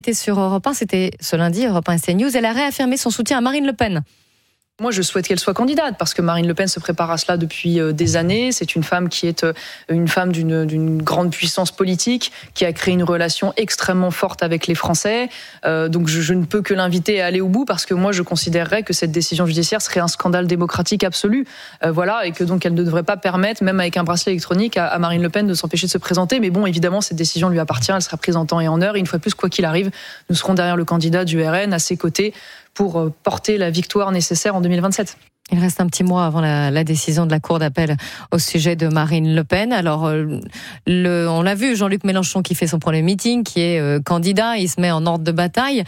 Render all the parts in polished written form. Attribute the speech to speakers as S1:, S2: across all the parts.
S1: invitée sur Europe 1, c'était ce lundi, Europe 1 et CNews. Elle a réaffirmé son soutien à Marine Le Pen.
S2: Moi, je souhaite qu'elle soit candidate parce que Marine Le Pen se prépare à cela depuis des années. C'est une femme qui est une femme d'une grande puissance politique, qui a créé une relation extrêmement forte avec les Français. Donc, je ne peux que l'inviter à aller au bout parce que moi, je considérerais que cette décision judiciaire serait un scandale démocratique absolu. Voilà, et que donc elle ne devrait pas permettre, même avec un bracelet électronique, à Marine Le Pen de s'empêcher de se présenter. Mais bon, évidemment, cette décision lui appartient. Elle sera prise en temps et en heure. Et une fois de plus, quoi qu'il arrive, nous serons derrière le candidat du RN à ses côtés pour porter la victoire nécessaire en 2027.
S1: Il reste un petit mois avant la décision de la Cour d'appel au sujet de Marine Le Pen. Alors, on l'a vu, Jean-Luc Mélenchon qui fait son premier meeting, qui est candidat, il se met en ordre de bataille.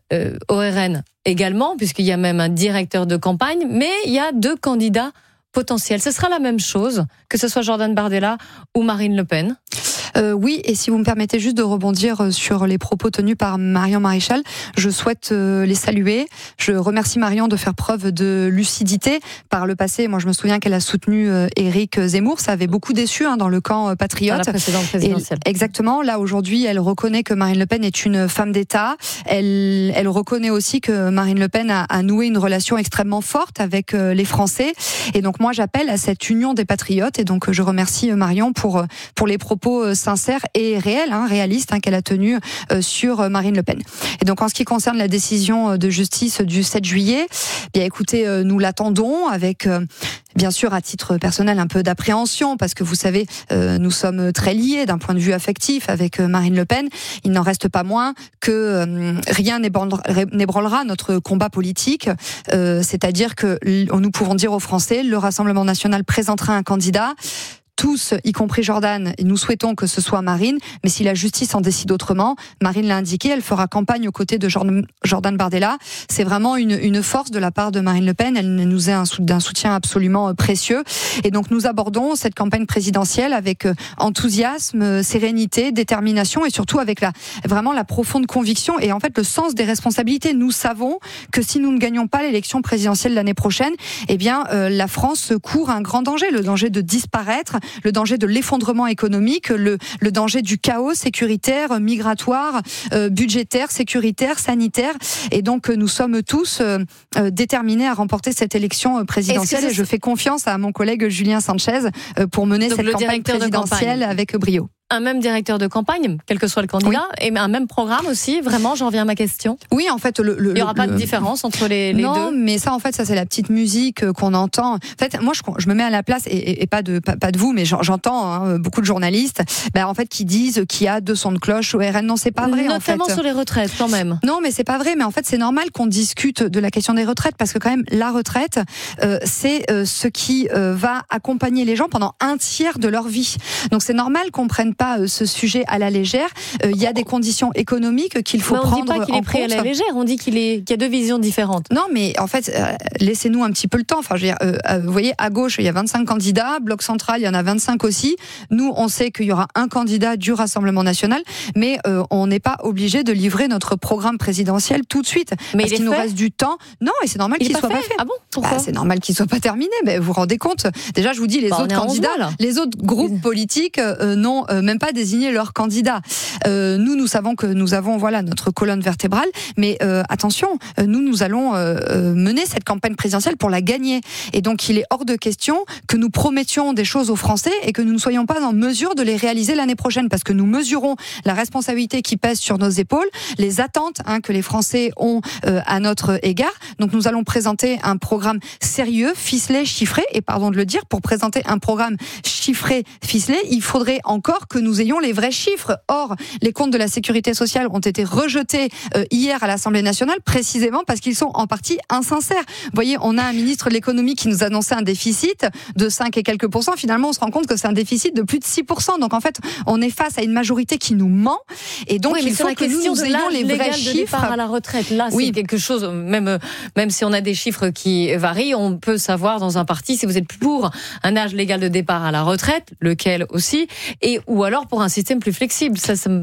S1: Au RN également, puisqu'il y a même un directeur de campagne, mais il y a 2 candidats potentiels. Ce sera la même chose, que ce soit Jordan Bardella ou Marine Le Pen.
S3: Oui, et si vous me permettez juste de rebondir sur les propos tenus par Marion Maréchal, je souhaite les saluer. Je remercie Marion de faire preuve de lucidité. Par le passé, moi je me souviens qu'elle a soutenu Éric Zemmour, ça avait beaucoup déçu dans le camp patriote.
S1: Dans la précédente présidentielle.
S3: Exactement, là aujourd'hui elle reconnaît que Marine Le Pen est une femme d'État. Elle reconnaît aussi que Marine Le Pen a noué une relation extrêmement forte avec les Français. Et donc moi j'appelle à cette union des patriotes, et donc je remercie Marion pour les propos sincère et réaliste qu'elle a tenu sur Marine Le Pen. Et donc en ce qui concerne la décision de justice du 7 juillet, bien écoutez, nous l'attendons avec bien sûr à titre personnel un peu d'appréhension parce que vous savez, nous sommes très liés d'un point de vue affectif avec Marine Le Pen. Il n'en reste pas moins que rien n'ébranlera notre combat politique, c'est-à-dire que nous pouvons dire aux Français, le Rassemblement national présentera un candidat. Tous, y compris Jordan, et nous souhaitons que ce soit Marine, mais si la justice en décide autrement, Marine l'a indiqué, elle fera campagne aux côtés de Jordan Bardella. C'est vraiment une force de la part de Marine Le Pen, elle nous est d'un soutien absolument précieux. Et donc nous abordons cette campagne présidentielle avec enthousiasme, sérénité, détermination et surtout avec vraiment la profonde conviction et en fait le sens des responsabilités. Nous savons que si nous ne gagnons pas l'élection présidentielle l'année prochaine, eh bien la France court un grand danger, le danger de disparaître, le danger de l'effondrement économique, le danger du chaos sécuritaire, migratoire, budgétaire, sécuritaire, sanitaire. Et donc, nous sommes tous déterminés à remporter cette élection présidentielle. Et je fais confiance à mon collègue Julien Sanchez pour mener cette campagne présidentielle avec brio.
S1: Un même directeur de campagne, quel que soit le candidat, et un même programme aussi. Vraiment, j'en reviens à ma question.
S3: Oui, en fait, il
S1: n'y aura pas de différence entre les deux.
S3: Non, mais ça, en fait, ça c'est la petite musique qu'on entend. En fait, moi, je me mets à la place et pas de vous, mais j'entends beaucoup de journalistes, en fait, qui disent qu'il y a 2 sons de cloche au RN. Non, c'est pas vrai.
S1: Notamment
S3: en fait.
S1: Sur les retraites, quand même.
S3: Non, mais c'est pas vrai. Mais en fait, c'est normal qu'on discute de la question des retraites parce que quand même, la retraite, c'est ce qui va accompagner les gens pendant un tiers de leur vie. Donc, c'est normal qu'on prenne pas ce sujet à la légère. Il y a des conditions économiques qu'il faut prendre en compte.
S1: On ne dit pas qu'il est pris à la légère, on dit qu'il y a 2 visions différentes.
S3: Non, mais en fait, laissez-nous un petit peu le temps. Enfin, je veux dire, vous voyez, à gauche, il y a 25 candidats, Bloc central, il y en a 25 aussi. Nous, on sait qu'il y aura un candidat du Rassemblement national, mais on n'est pas obligé de livrer notre programme présidentiel tout de suite.
S1: Mais
S3: parce qu'il nous reste du temps. Non, et c'est normal qu'il soit pas fait.
S1: Ah bon ? Pourquoi ?
S3: C'est normal qu'il soit pas terminé. Mais vous vous rendez compte ? Déjà, je vous dis, les autres candidats, les autres groupes politiques n'ont même pas désigné leur candidat. Nous savons que nous avons notre colonne vertébrale, mais attention, nous allons mener cette campagne présidentielle pour la gagner. Et donc, il est hors de question que nous promettions des choses aux Français et que nous ne soyons pas en mesure de les réaliser l'année prochaine, parce que nous mesurons la responsabilité qui pèse sur nos épaules, les attentes que les Français ont à notre égard. Donc, nous allons présenter un programme sérieux, ficelé, chiffré, et pardon de le dire, pour présenter un programme chiffré, ficelé, il faudrait encore que nous ayons les vrais chiffres. Or, les comptes de la sécurité sociale ont été rejetés hier à l'Assemblée nationale, précisément parce qu'ils sont en partie insincères. Vous voyez, on a un ministre de l'économie qui nous annonçait un déficit de 5 et quelques %. Finalement, on se rend compte que c'est un déficit de plus de 6%. Donc, en fait, on est face à une majorité qui nous ment. Et donc, il faut que nous ayons les vrais chiffres.
S1: De départ à la retraite, là, c'est quelque chose, même si on a des chiffres qui varient, on peut savoir dans un parti si vous êtes pour un âge légal de départ à la retraite, lequel aussi, ou alors pour un système plus flexible.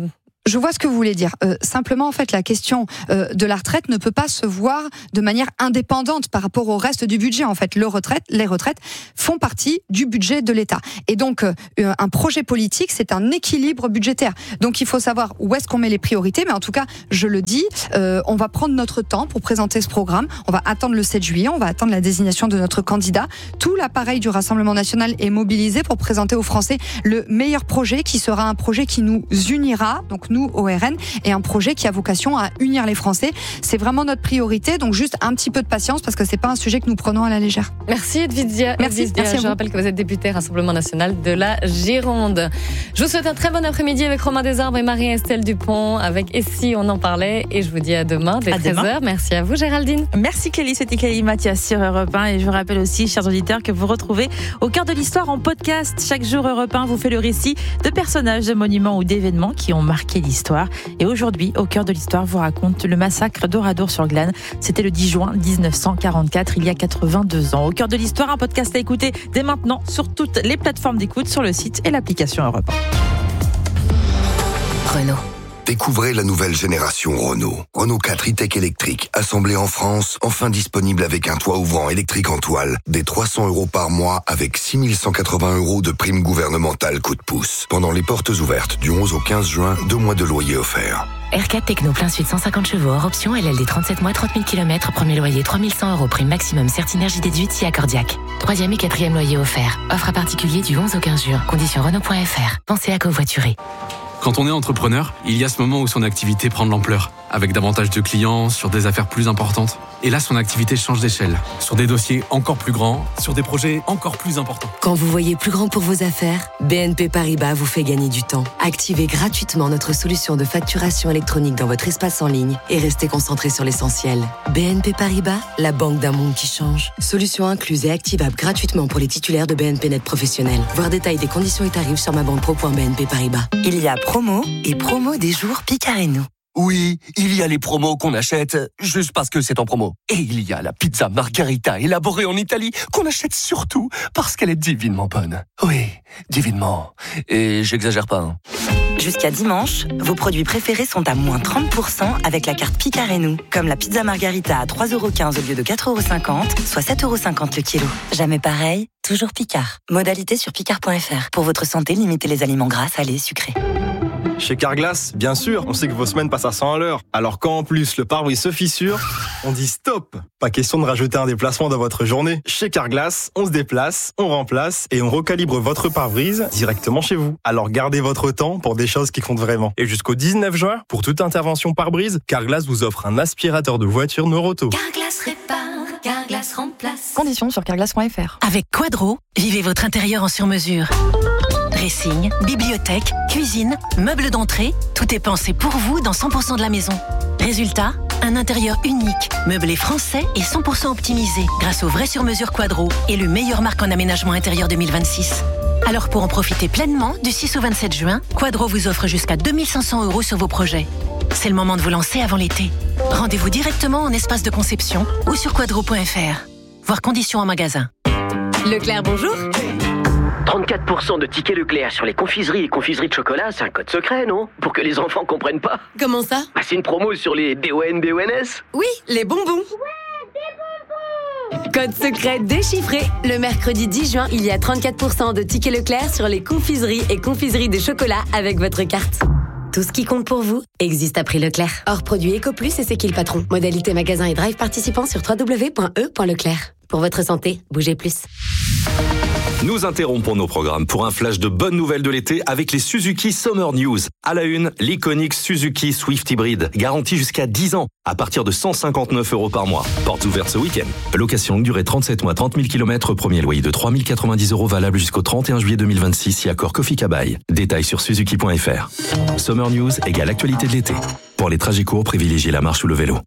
S3: Je vois ce que vous voulez dire. Simplement, en fait, la question de la retraite ne peut pas se voir de manière indépendante par rapport au reste du budget. En fait, les retraites font partie du budget de l'État. Et donc, un projet politique, c'est un équilibre budgétaire. Donc, il faut savoir où est-ce qu'on met les priorités. Mais en tout cas, je le dis, on va prendre notre temps pour présenter ce programme. On va attendre le 7 juillet, on va attendre la désignation de notre candidat. Tout l'appareil du Rassemblement national est mobilisé pour présenter aux Français le meilleur projet qui sera un projet qui nous unira. Donc, nous, au RN, et un projet qui a vocation à unir les Français. C'est vraiment notre priorité, donc juste un petit peu de patience parce que c'est pas un sujet que nous prenons à la légère.
S1: Merci Edwige.
S3: Merci.
S1: Je rappelle que vous êtes députée Rassemblement national de la Gironde. Je vous souhaite un très bon après-midi avec Romain Desarbres et Marie-Estelle Dupont avec Et si on en parlait, et je vous dis à demain dès 13h. Merci à vous Géraldine.
S4: Merci Kelly, c'était Kelly Mathias sur Europe 1 et je vous rappelle aussi, chers auditeurs, que vous retrouvez Au cœur de l'histoire en podcast. Chaque jour Europe 1 vous fait le récit de personnages, de monuments ou d'événements qui ont marqué l'histoire. Et aujourd'hui, Au cœur de l'histoire vous raconte le massacre d'Oradour-sur-Glane. C'était le 10 juin 1944, il y a 82 ans. Au cœur de l'histoire, un podcast à écouter dès maintenant sur toutes les plateformes d'écoute, sur le site et l'application Europe
S5: 1. Renault.
S6: Découvrez la nouvelle génération Renault. Renault 4 e-tech électrique, assemblé en France, enfin disponible avec un toit ouvrant électrique en toile, des 300 € par mois avec 6 180 € de prime gouvernementale coup de pouce. Pendant les portes ouvertes du 11 au 15 juin, 2 mois de loyer offerts.
S5: R4 Techno plein sud 150 chevaux hors option, LLD 37 mois, 30 000 km, premier loyer 3 100 €, prime maximum, Certinergie déduite si accordiaque. 3e et 4e loyer offert. Offre à particulier du 11 au 15 juin. Conditions Renault.fr. Pensez à covoiturer.
S7: Quand on est entrepreneur, il y a ce moment où son activité prend de l'ampleur, avec davantage de clients, sur des affaires plus importantes. Et là, son activité change d'échelle, sur des dossiers encore plus grands, sur des projets encore plus importants.
S8: Quand vous voyez plus grand pour vos affaires, BNP Paribas vous fait gagner du temps. Activez gratuitement notre solution de facturation électronique dans votre espace en ligne et restez concentré sur l'essentiel. BNP Paribas, la banque d'un monde qui change. Solution incluse et activable gratuitement pour les titulaires de BNP Net Professionnel. Voir détail des conditions et tarifs sur mabanpro.bnp Paribas.
S9: Il y a promo et promo des jours Picard et nous.
S10: Oui, il y a les promos qu'on achète juste parce que c'est en promo. Et il y a la pizza margarita élaborée en Italie qu'on achète surtout parce qu'elle est divinement bonne. Oui, divinement. Et j'exagère pas, hein.
S9: Jusqu'à dimanche, vos produits préférés sont à moins 30% avec la carte Picard et nous. Comme la pizza margarita à 3,15 € au lieu de 4,50 €, soit 7,50 € le kilo. Jamais pareil, toujours Picard. Modalité sur picard.fr. Pour votre santé, limitez les aliments gras, salés, sucrés.
S11: Chez Carglass, bien sûr, on sait que vos semaines passent à 100 à l'heure. Alors quand en plus le pare-brise se fissure, on dit stop. Pas question de rajouter un déplacement dans votre journée. Chez Carglass, on se déplace, on remplace et on recalibre votre pare-brise directement chez vous. Alors gardez votre temps pour des choses qui comptent vraiment. Et jusqu'au 19 juin, pour toute intervention pare-brise, Carglass vous offre un aspirateur de voiture Noroto.
S5: Carglass répare, Carglass remplace.
S4: Conditions sur carglass.fr.
S5: Avec Quadro, vivez votre intérieur en sur-mesure. Dressing, bibliothèque, cuisine, meubles d'entrée, tout est pensé pour vous dans 100% de la maison. Résultat, un intérieur unique, meublé français et 100% optimisé grâce au vrai sur-mesure Quadro et le meilleur marque en aménagement intérieur 2026. Alors pour en profiter pleinement, du 6 au 27 juin, Quadro vous offre jusqu'à 2 500 € sur vos projets. C'est le moment de vous lancer avant l'été. Rendez-vous directement en espace de conception ou sur quadro.fr. Voir conditions en magasin.
S8: Leclerc, bonjour.
S12: 34% de tickets Leclerc sur les confiseries et confiseries de chocolat, c'est un code secret, non? Pour que les enfants comprennent pas.
S8: Comment ça?
S12: Bah, c'est une promo sur les DON-BONS.
S8: Oui, les bonbons. Code secret déchiffré. Le mercredi 10 juin, il y a 34% de tickets Leclerc sur les confiseries et confiseries de chocolat avec votre carte. Tout ce qui compte pour vous existe à prix Leclerc. Hors produit EcoPlus et c'est qui le patron. Modalité magasin et drive participants sur www.e.leclerc. Pour votre santé, bougez plus.
S13: Nous interrompons nos programmes pour un flash de bonnes nouvelles de l'été avec les Suzuki Summer News. À la une, l'iconique Suzuki Swift Hybrid, garantie jusqu'à 10 ans, à partir de 159 € par mois. Portes ouvertes ce week-end. Location longue durée 37 mois, 30 000 km, premier loyer de 3 090 € valable jusqu'au 31 juillet 2026, si accord Kofi Kabaï. Détails sur suzuki.fr. Summer News égale actualité de l'été. Pour les trajets courts, privilégiez la marche ou le vélo.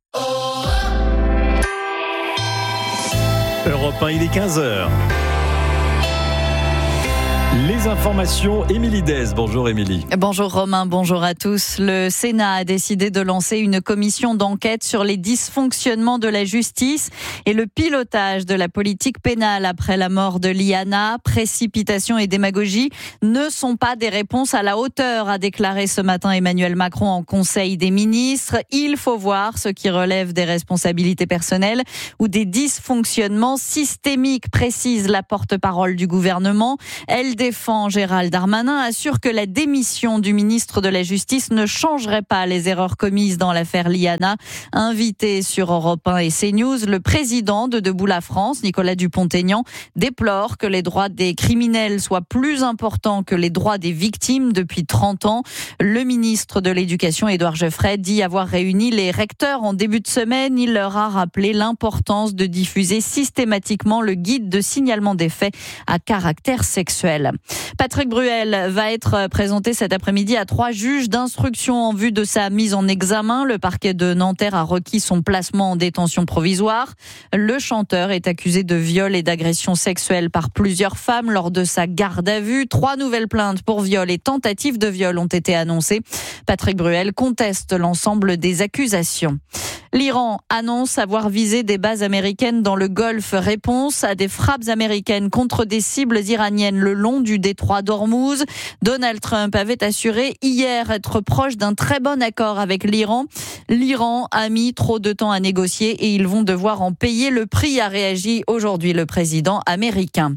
S14: Europe 1, il est 15h. Les informations, Émilie Dez. Bonjour Émilie.
S15: Bonjour Romain, bonjour à tous. Le Sénat a décidé de lancer une commission d'enquête sur les dysfonctionnements de la justice et le pilotage de la politique pénale après la mort de Liana. Précipitation et démagogie ne sont pas des réponses à la hauteur, a déclaré ce matin Emmanuel Macron en Conseil des ministres. Il faut voir ce qui relève des responsabilités personnelles ou des dysfonctionnements systémiques, précise la porte-parole du gouvernement. Elle défend Gérald Darmanin, assure que la démission du ministre de la Justice ne changerait pas les erreurs commises dans l'affaire Liana. Invité sur Europe 1 et CNews, le président de Debout la France, Nicolas Dupont-Aignan, déplore que les droits des criminels soient plus importants que les droits des victimes depuis 30 ans. Le ministre de l'Éducation, Édouard Geoffrey, dit avoir réuni les recteurs en début de semaine. Il leur a rappelé l'importance de diffuser systématiquement le guide de signalement des faits à caractère sexuel. Patrick Bruel va être présenté cet après-midi à 3 juges d'instruction en vue de sa mise en examen. Le parquet de Nanterre a requis son placement en détention provisoire. Le chanteur est accusé de viol et d'agression sexuelle par plusieurs femmes lors de sa garde à vue. 3 nouvelles plaintes pour viol et tentative de viol ont été annoncées. Patrick Bruel conteste l'ensemble des accusations. L'Iran annonce avoir visé des bases américaines dans le Golfe. Réponse à des frappes américaines contre des cibles iraniennes le long du détroit d'Ormuz. Donald Trump avait assuré hier être proche d'un très bon accord avec l'Iran. L'Iran a mis trop de temps à négocier et ils vont devoir en payer le prix, a réagi aujourd'hui le président américain.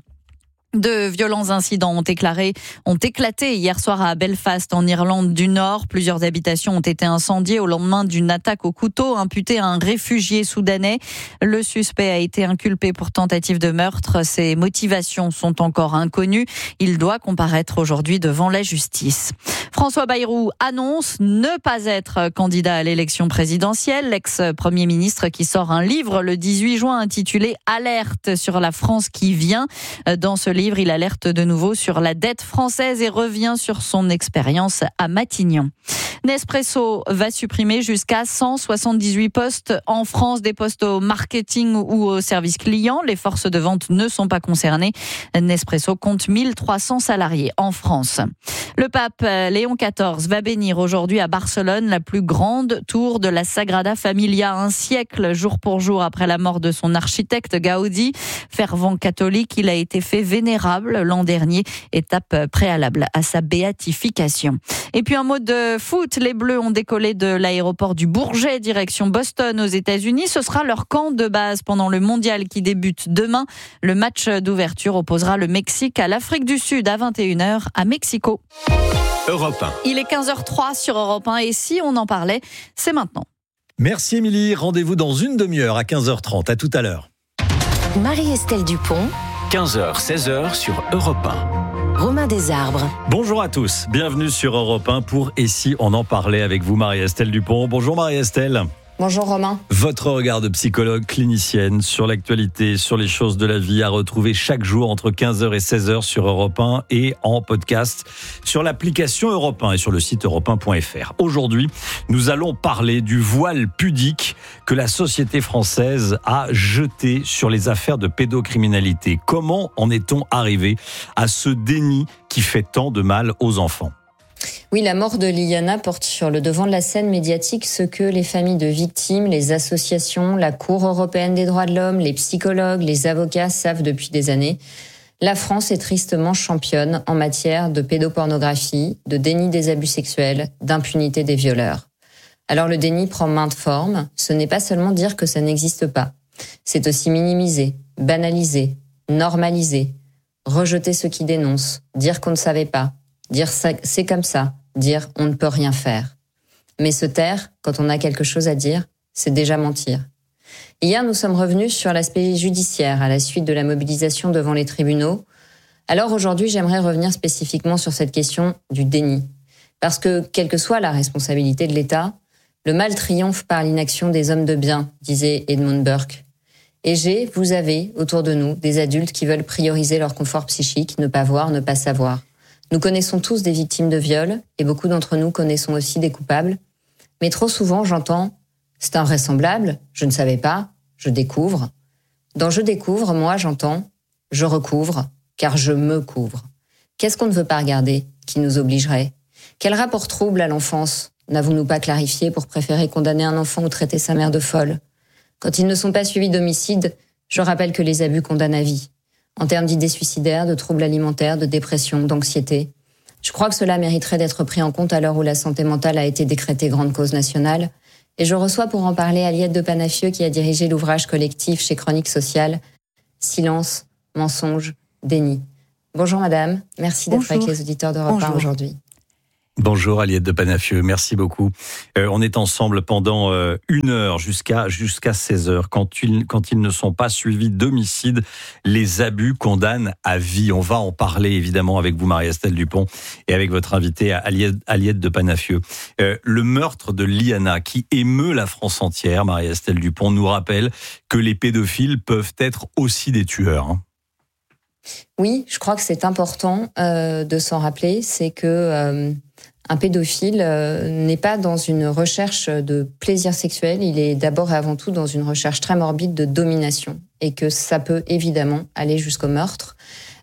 S15: De violents incidents ont éclaté hier soir à Belfast, en Irlande du Nord. Plusieurs habitations ont été incendiées au lendemain d'une attaque au couteau imputée à un réfugié soudanais. Le suspect a été inculpé pour tentative de meurtre. Ses motivations sont encore inconnues. Il doit comparaître aujourd'hui devant la justice. François Bayrou annonce ne pas être candidat à l'élection présidentielle. L'ex-premier ministre qui sort un livre le 18 juin intitulé « Alerte sur la France qui vient ». Dans ce livre, il alerte de nouveau sur la dette française et revient sur son expérience à Matignon. Nespresso va supprimer jusqu'à 178 postes en France, des postes au marketing ou au service client. Les forces de vente ne sont pas concernées. Nespresso compte 1300 salariés en France. Le pape Léon XIV va bénir aujourd'hui à Barcelone la plus grande tour de la Sagrada Familia, un siècle jour pour jour après la mort de son architecte Gaudi. Fervent catholique, il a été fait vénérable l'an dernier, étape préalable à sa béatification. Et puis un mot de foot, les Bleus ont décollé de l'aéroport du Bourget direction Boston aux États-Unis. Ce sera leur camp de base pendant le mondial qui débute demain. Le match d'ouverture opposera le Mexique à l'Afrique du Sud à 21h à Mexico.
S14: Europe 1.
S15: Il est 15h03 sur Europe 1 et si on en parlait, c'est maintenant.
S14: Merci Émilie, rendez-vous dans une demi-heure à 15h30. À tout à l'heure.
S5: Marie-Estelle Dupont.
S16: 15h, 16h sur Europe 1.
S5: Romain Desarbres.
S14: Bonjour à tous, bienvenue sur Europe 1 pour Et si on en parlait avec vous Marie-Estelle Dupont. Bonjour Marie-Estelle.
S17: Bonjour Romain.
S14: Votre regard de psychologue clinicienne sur l'actualité, sur les choses de la vie à retrouver chaque jour entre 15h et 16h sur Europe 1 et en podcast sur l'application Europe 1 et sur le site europe1.fr. Aujourd'hui, nous allons parler du voile pudique que la société française a jeté sur les affaires de pédocriminalité. Comment en est-on arrivé à ce déni qui fait tant de mal aux enfants ?
S17: Oui, la mort de Liana porte sur le devant de la scène médiatique ce que les familles de victimes, les associations, la Cour européenne des droits de l'homme, les psychologues, les avocats savent depuis des années. La France est tristement championne en matière de pédopornographie, de déni des abus sexuels, d'impunité des violeurs. Alors le déni prend maintes formes. Ce n'est pas seulement dire que ça n'existe pas. C'est aussi minimiser, banaliser, normaliser, rejeter ceux qui dénoncent, dire qu'on ne savait pas, dire c'est comme ça, dire on ne peut rien faire. Mais se taire, quand on a quelque chose à dire, c'est déjà mentir. Hier, nous sommes revenus sur l'aspect judiciaire à la suite de la mobilisation devant les tribunaux. Alors aujourd'hui, j'aimerais revenir spécifiquement sur cette question du déni. Parce que, quelle que soit la responsabilité de l'État, le mal triomphe par l'inaction des hommes de bien, disait Edmund Burke. Et vous avez, autour de nous, des adultes qui veulent prioriser leur confort psychique, ne pas voir, ne pas savoir. Nous connaissons tous des victimes de viol, et beaucoup d'entre nous connaissons aussi des coupables. Mais trop souvent, j'entends « c'est invraisemblable, je ne savais pas, je découvre ». Dans « je découvre », moi, j'entends « je recouvre, car je me couvre ». Qu'est-ce qu'on ne veut pas regarder qui nous obligerait ? Quel rapport trouble à l'enfance n'avons-nous pas clarifié pour préférer condamner un enfant ou traiter sa mère de folle ? Quand ils ne sont pas suivis d'homicide, je rappelle que les abus condamnent à vie. En termes d'idées suicidaires, de troubles alimentaires, de dépression, d'anxiété. Je crois que cela mériterait d'être pris en compte à l'heure où la santé mentale a été décrétée grande cause nationale. Et je reçois pour en parler Aliette de Panafieux qui a dirigé l'ouvrage collectif chez Chronique Sociale « Silence, mensonge, déni ». Bonjour madame, merci d'être avec les auditeurs d'Europe 1 aujourd'hui.
S14: Bonjour Aliette de Panafieux, merci beaucoup. On est ensemble pendant 1 heure jusqu'à 16 heures. Quand ils ne sont pas suivis d'homicide, les abus condamnent à vie. On va en parler évidemment avec vous Marie-Estelle Dupont et avec votre invitée Aliette de Panafieux. Le meurtre de Liana qui émeut la France entière, Marie-Estelle Dupont, nous rappelle que les pédophiles peuvent être aussi des tueurs.
S17: Oui, je crois que c'est important de s'en rappeler, c'est que un pédophile n'est pas dans une recherche de plaisir sexuel, il est d'abord et avant tout dans une recherche très morbide de domination et que ça peut évidemment aller jusqu'au meurtre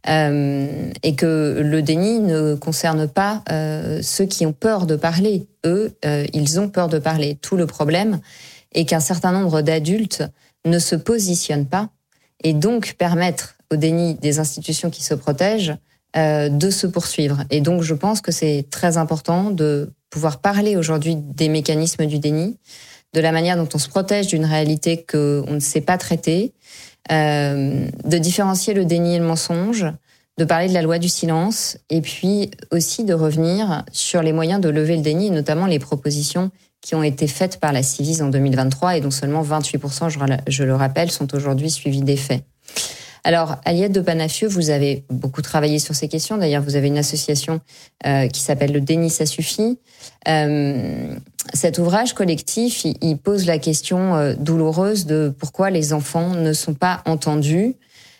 S17: et que le déni ne concerne pas ceux qui ont peur de parler. Eux, ils ont peur de parler. Tout le problème est qu'un certain nombre d'adultes ne se positionnent pas et donc permettre au déni des institutions qui se protègent de se poursuivre. Et donc, je pense que c'est très important de pouvoir parler aujourd'hui des mécanismes du déni, de la manière dont on se protège d'une réalité qu'on ne sait pas traiter, de différencier le déni et le mensonge, de parler de la loi du silence, et puis aussi de revenir sur les moyens de lever le déni, et notamment les propositions qui ont été faites par la Ciivise en 2023, et dont seulement 28%, je le rappelle, sont aujourd'hui suivis des faits. Alors, Aliette de Panafieux, vous avez beaucoup travaillé sur ces questions. D'ailleurs, vous avez une association qui s'appelle Le Déni, ça suffit. Cet ouvrage collectif, il pose la question douloureuse de pourquoi les enfants ne sont pas entendus.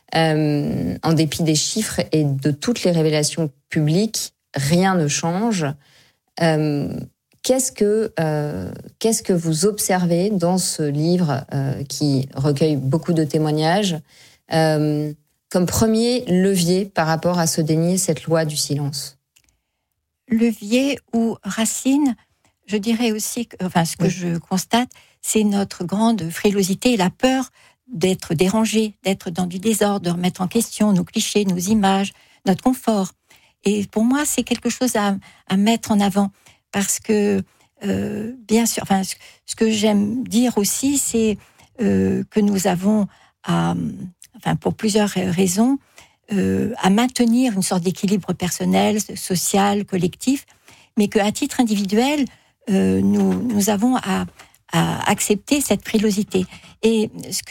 S17: En dépit des chiffres et de toutes les révélations publiques, rien ne change. Qu'est-ce que vous observez dans ce livre qui recueille beaucoup de témoignages comme premier levier par rapport à ce déni, cette loi du silence?
S18: Levier ou racine, je dirais aussi que, ce que je constate, c'est notre grande frilosité et la peur d'être dérangé, d'être dans du désordre, de remettre en question nos clichés, nos images, notre confort. Et pour moi, c'est quelque chose à mettre en avant parce que, bien sûr, ce que j'aime dire aussi, c'est que nous avons pour plusieurs raisons, à maintenir une sorte d'équilibre personnel, social, collectif, mais qu'à titre individuel, nous avons à accepter cette frilosité. Et ce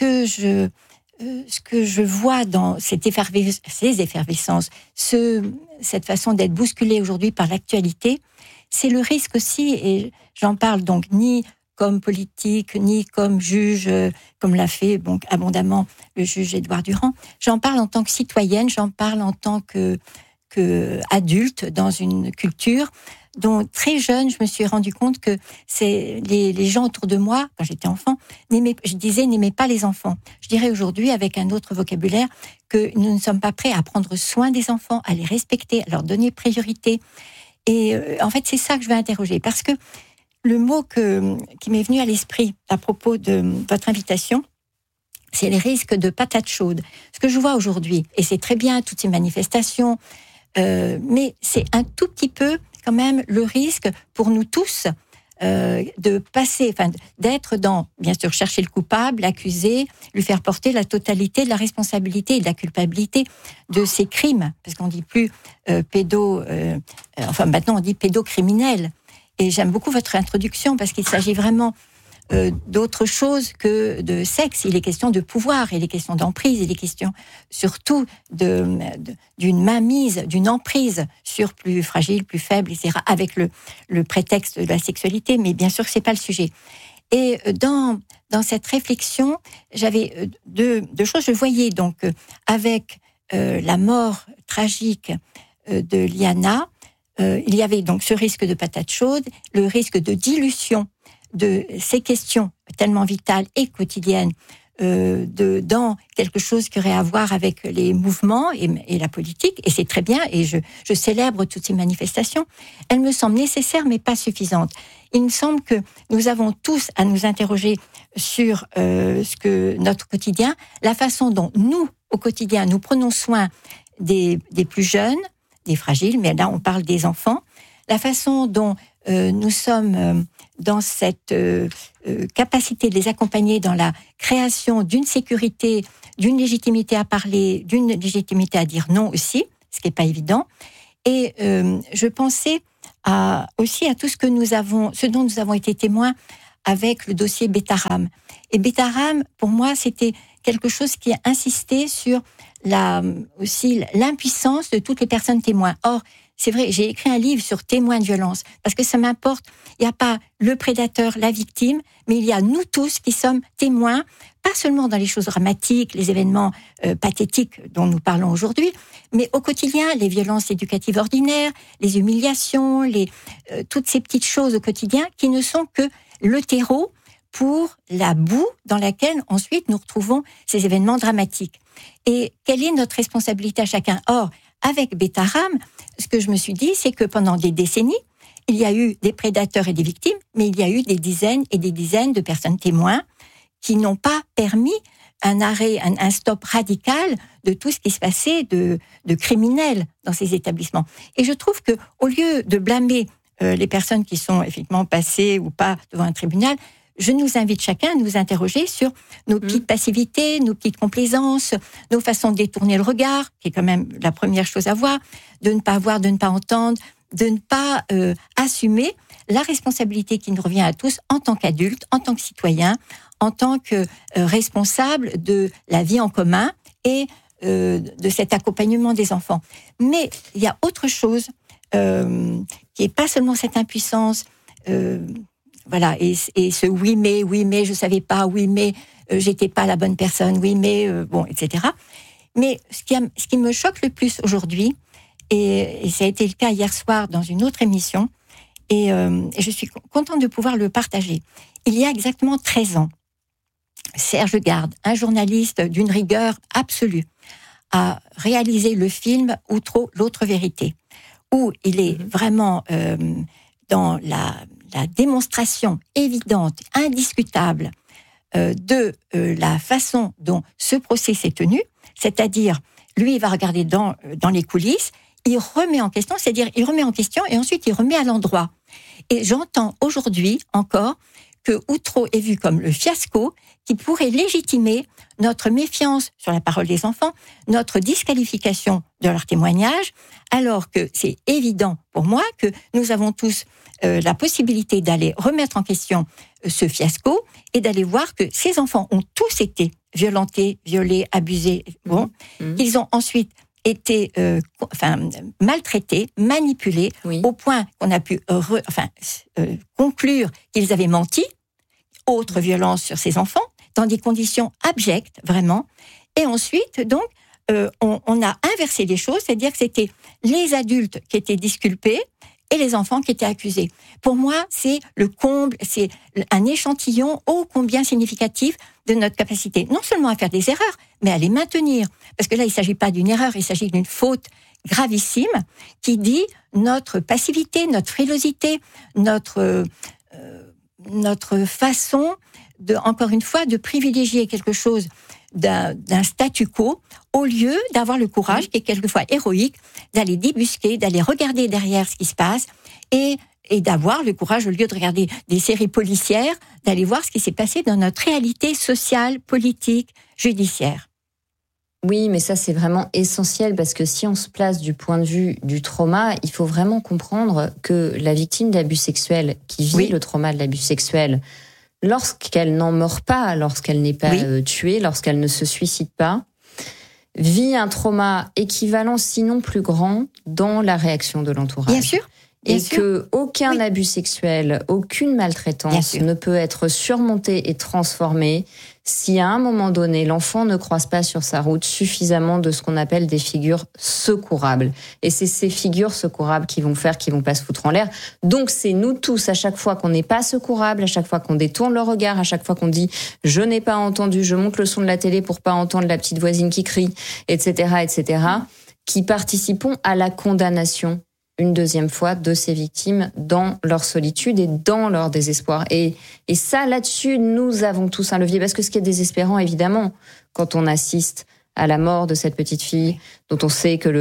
S18: que je vois dans ces effervescences, cette façon d'être bousculé aujourd'hui par l'actualité, c'est le risque aussi, et j'en parle donc ni comme politique, ni comme juge, comme l'a fait abondamment le juge Édouard Durand. J'en parle en tant que citoyenne, j'en parle en tant que adulte dans une culture dont très jeune, je me suis rendu compte que c'est les gens autour de moi, quand j'étais enfant, n'aimaient pas les enfants. Je dirais aujourd'hui, avec un autre vocabulaire, que nous ne sommes pas prêts à prendre soin des enfants, à les respecter, à leur donner priorité. Et en fait, c'est ça que je vais interroger, parce que le mot qui m'est venu à l'esprit à propos de votre invitation, c'est les risques de patates chaudes. Ce que je vois aujourd'hui, et c'est très bien, toutes ces manifestations, mais c'est un tout petit peu quand même le risque pour nous tous de passer, d'être dans, bien sûr, chercher le coupable, l'accuser, lui faire porter la totalité de la responsabilité et de la culpabilité de ces crimes, parce qu'on dit plus maintenant on dit pédocriminel. Et j'aime beaucoup votre introduction parce qu'il s'agit vraiment d'autre chose que de sexe. Il est question de pouvoir, il est question d'emprise, il est question surtout d'une mainmise, d'une emprise sur plus fragile, plus faible, etc., avec le prétexte de la sexualité, mais bien sûr que c'est pas le sujet. Et dans cette réflexion, j'avais deux choses. Je voyais donc avec la mort tragique de Liana, il y avait donc ce risque de patate chaude, le risque de dilution de ces questions tellement vitales et quotidiennes dans quelque chose qui aurait à voir avec les mouvements et la politique, et c'est très bien, et je célèbre toutes ces manifestations, elles me semblent nécessaires mais pas suffisantes. Il me semble que nous avons tous à nous interroger sur ce que notre quotidien, la façon dont nous, au quotidien, nous prenons soin des plus jeunes, des fragiles, mais là on parle des enfants, la façon dont nous sommes dans cette capacité de les accompagner dans la création d'une sécurité, d'une légitimité à parler, d'une légitimité à dire non aussi, ce qui n'est pas évident. Et je pensais aussi à tout ce dont nous avons été témoins avec le dossier Betaram. Et Betaram, pour moi, c'était quelque chose qui a insisté sur aussi l'impuissance de toutes les personnes témoins. Or, c'est vrai, j'ai écrit un livre sur témoins de violence, parce que ça m'importe. Il n'y a pas le prédateur, la victime, mais il y a nous tous qui sommes témoins, pas seulement dans les choses dramatiques, les événements pathétiques dont nous parlons aujourd'hui, mais au quotidien, les violences éducatives ordinaires, les humiliations, toutes ces petites choses au quotidien qui ne sont que le terreau pour la boue dans laquelle ensuite nous retrouvons ces événements dramatiques. Et quelle est notre responsabilité à chacun ? Or, avec Betaram, ce que je me suis dit, c'est que pendant des décennies, il y a eu des prédateurs et des victimes, mais il y a eu des dizaines et des dizaines de personnes témoins qui n'ont pas permis un arrêt, un stop radical de tout ce qui se passait de criminel dans ces établissements. Et je trouve que, au lieu de blâmer les personnes qui sont effectivement passées ou pas devant un tribunal, je nous invite chacun à nous interroger sur nos petites passivités, nos petites complaisances, nos façons de détourner le regard, qui est quand même la première chose à voir, de ne pas voir, de ne pas entendre, de ne pas assumer la responsabilité qui nous revient à tous en tant qu'adultes, en tant que citoyens, en tant que responsables de la vie en commun et de cet accompagnement des enfants. Mais il y a autre chose qui n'est pas seulement cette impuissance, voilà, et ce oui mais je savais pas, oui mais j'étais pas la bonne personne, oui mais bon, etc. Mais ce qui me choque le plus aujourd'hui, et ça a été le cas hier soir dans une autre émission, et je suis contente de pouvoir le partager. Il y a exactement 13 ans, Serge Garde, un journaliste d'une rigueur absolue, a réalisé le film Outreau, l'autre vérité, où il est vraiment dans la démonstration évidente, indiscutable de la façon dont ce procès s'est tenu, c'est-à-dire, lui, il va regarder dans les coulisses, il remet en question, c'est-à-dire, il remet en question et ensuite il remet à l'endroit. Et j'entends aujourd'hui encore que Outreau est vu comme le fiasco qui pourrait légitimer notre méfiance sur la parole des enfants, notre disqualification de leur témoignage, alors que c'est évident pour moi que nous avons tous la possibilité d'aller remettre en question ce fiasco et d'aller voir que ces enfants ont tous été violentés, violés, abusés, qu'ils ont ensuite été maltraités, manipulés, au point qu'on a pu conclure qu'ils avaient menti, autre violence sur ces enfants, dans des conditions abjectes, vraiment. Et ensuite, donc, on a inversé les choses, c'est-à-dire que c'était les adultes qui étaient disculpés et les enfants qui étaient accusés. Pour moi, c'est le comble, c'est un échantillon ô combien significatif de notre capacité, non seulement à faire des erreurs, mais à les maintenir. Parce que là, il ne s'agit pas d'une erreur, il s'agit d'une faute gravissime qui dit notre passivité, notre frilosité, notre façon, encore une fois, de privilégier quelque chose d'un statu quo, au lieu d'avoir le courage, qui est quelquefois héroïque, d'aller débusquer, d'aller regarder derrière ce qui se passe, et d'avoir le courage, au lieu de regarder des séries policières, d'aller voir ce qui s'est passé dans notre réalité sociale, politique, judiciaire.
S17: Oui, mais ça c'est vraiment essentiel, parce que si on se place du point de vue du trauma, il faut vraiment comprendre que la victime d'abus sexuels qui vit le trauma de l'abus sexuel, lorsqu'elle n'en meurt pas, lorsqu'elle n'est pas tuée, lorsqu'elle ne se suicide pas, vit un trauma équivalent, sinon plus grand, dans la réaction de l'entourage.
S18: Bien sûr.
S17: et que aucun abus sexuel, aucune maltraitance ne peut être surmontée et transformée si à un moment donné, l'enfant ne croise pas sur sa route suffisamment de ce qu'on appelle des figures secourables. Et c'est ces figures secourables qui vont pas se foutre en l'air. Donc c'est nous tous, à chaque fois qu'on n'est pas secourable, à chaque fois qu'on détourne le regard, à chaque fois qu'on dit « je n'ai pas entendu, je monte le son de la télé pour pas entendre la petite voisine qui crie », etc., qui participons à la condamnation une deuxième fois de ces victimes dans leur solitude et dans leur désespoir. Et ça, là-dessus, nous avons tous un levier. Parce que ce qui est désespérant, évidemment, quand on assiste à la mort de cette petite fille, dont on sait que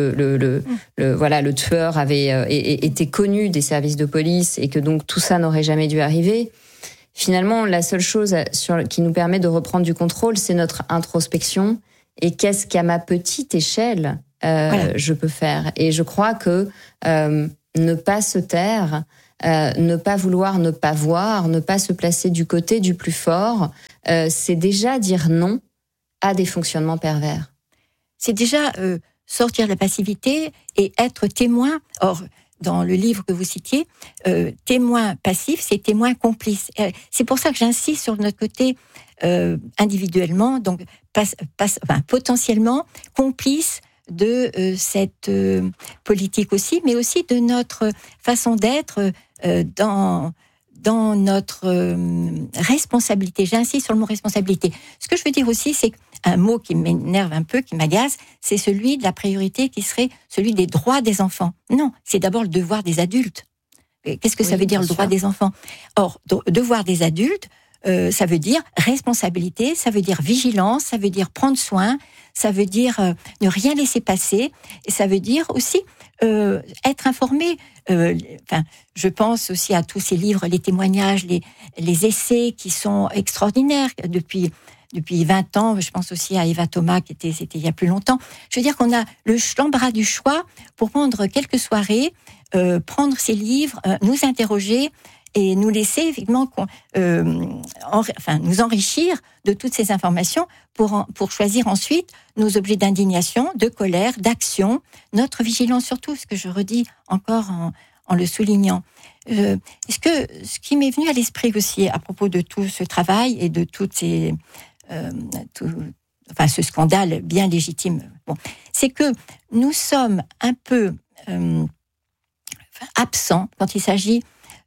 S17: le tueur avait été connu des services de police et que donc tout ça n'aurait jamais dû arriver. Finalement, la seule chose qui nous permet de reprendre du contrôle, c'est notre introspection. Et qu'est-ce qu'à ma petite échelle, je peux faire. Et je crois que ne pas se taire, ne pas vouloir, ne pas voir, ne pas se placer du côté du plus fort, c'est déjà dire non à des fonctionnements pervers.
S18: C'est déjà sortir de la passivité et être témoin. Or, dans le livre que vous citiez, témoin passif, c'est témoin complice. C'est pour ça que j'insiste sur notre côté individuellement, donc potentiellement complice de cette politique aussi, mais aussi de notre façon d'être dans notre responsabilité. J'insiste sur le mot responsabilité. Ce que je veux dire aussi, c'est un mot qui m'énerve un peu, qui m'agace, c'est celui de la priorité qui serait celui des droits des enfants. Non, c'est d'abord le devoir des adultes. Qu'est-ce que ça veut dire, le droit des enfants ? Or, devoir des adultes, ça veut dire responsabilité, ça veut dire vigilance, ça veut dire prendre soin, ça veut dire ne rien laisser passer, et ça veut dire aussi être informé. Je pense aussi à tous ces livres, les témoignages, les essais qui sont extraordinaires depuis 20 ans. Je pense aussi à Eva Thomas, c'était il y a plus longtemps. Je veux dire qu'on a l'embarras du choix pour prendre quelques soirées, prendre ces livres, nous interroger et nous laisser effectivement nous enrichir de toutes ces informations pour choisir ensuite nos objets d'indignation, de colère, d'action, notre vigilance surtout, ce que je redis encore en le soulignant. Ce qui m'est venu à l'esprit aussi à propos de tout ce travail et de toutes ces ce scandale bien légitime, c'est que nous sommes un peu absents quand il s'agit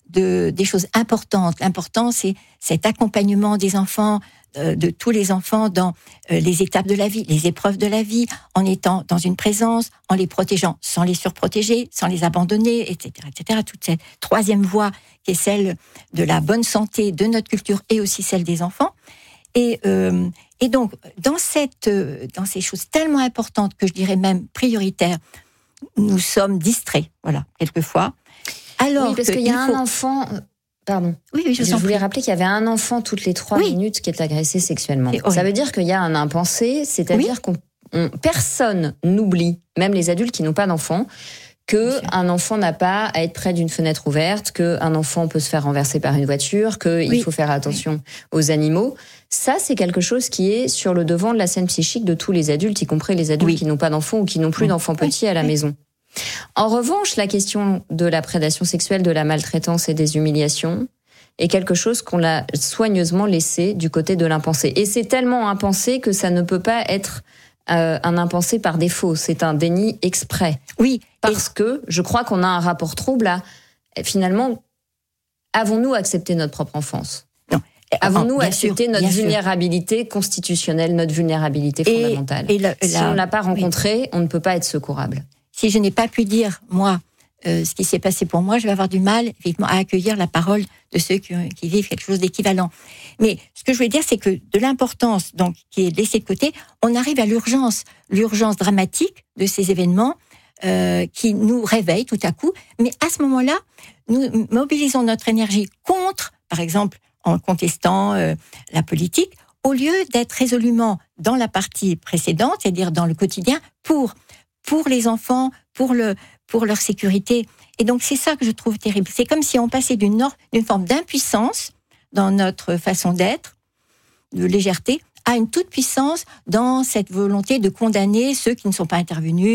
S18: des choses importantes. L'important, c'est cet accompagnement des enfants, de tous les enfants dans les étapes de la vie, les épreuves de la vie, en étant dans une présence, en les protégeant sans les surprotéger, sans les abandonner, etc., etc. Toute cette troisième voie qui est celle de la bonne santé de notre culture et aussi celle des enfants. Et donc, dans ces choses tellement importantes, que je dirais même prioritaires, nous sommes distraits, voilà, quelquefois. Alors,
S17: oui, parce qu'il y a un enfant... Pardon.
S18: Oui,
S17: je voulais rappeler qu'il y avait un enfant toutes les 3 minutes qui est agressé sexuellement. Ça veut dire qu'il y a un impensé, c'est-à-dire que personne n'oublie, même les adultes qui n'ont pas d'enfants, qu'un enfant n'a pas à être près d'une fenêtre ouverte, qu'un enfant peut se faire renverser par une voiture, qu'il faut faire attention aux animaux. Ça, c'est quelque chose qui est sur le devant de la scène psychique de tous les adultes, y compris les adultes qui n'ont pas d'enfants ou qui n'ont plus d'enfants petits à la maison. En revanche, la question de la prédation sexuelle, de la maltraitance et des humiliations est quelque chose qu'on a soigneusement laissé du côté de l'impensé. Et c'est tellement impensé que ça ne peut pas être un impensé par défaut. C'est un déni exprès.
S18: Oui.
S17: Parce que je crois qu'on a un rapport trouble à, finalement, avons-nous accepté notre propre enfance ?
S18: Non.
S17: Avons-nous accepté notre vulnérabilité constitutionnelle, notre vulnérabilité fondamentale ? Si on ne l'a pas rencontrée, on ne peut pas être secourable.
S18: Si je n'ai pas pu dire, moi, ce qui s'est passé pour moi, je vais avoir du mal, effectivement, à accueillir la parole de ceux qui vivent quelque chose d'équivalent. Mais ce que je voulais dire, c'est que de l'importance, donc, qui est laissée de côté, on arrive à l'urgence dramatique de ces événements qui nous réveillent tout à coup. Mais à ce moment-là, nous mobilisons notre énergie contre, par exemple, en contestant la politique, au lieu d'être résolument dans la partie précédente, c'est-à-dire dans le quotidien, pour les enfants, pour leur sécurité. Et donc, c'est ça que je trouve terrible. C'est comme si on passait d'une forme d'impuissance dans notre façon d'être, de légèreté, à une toute puissance dans cette volonté de condamner ceux qui ne sont pas intervenus,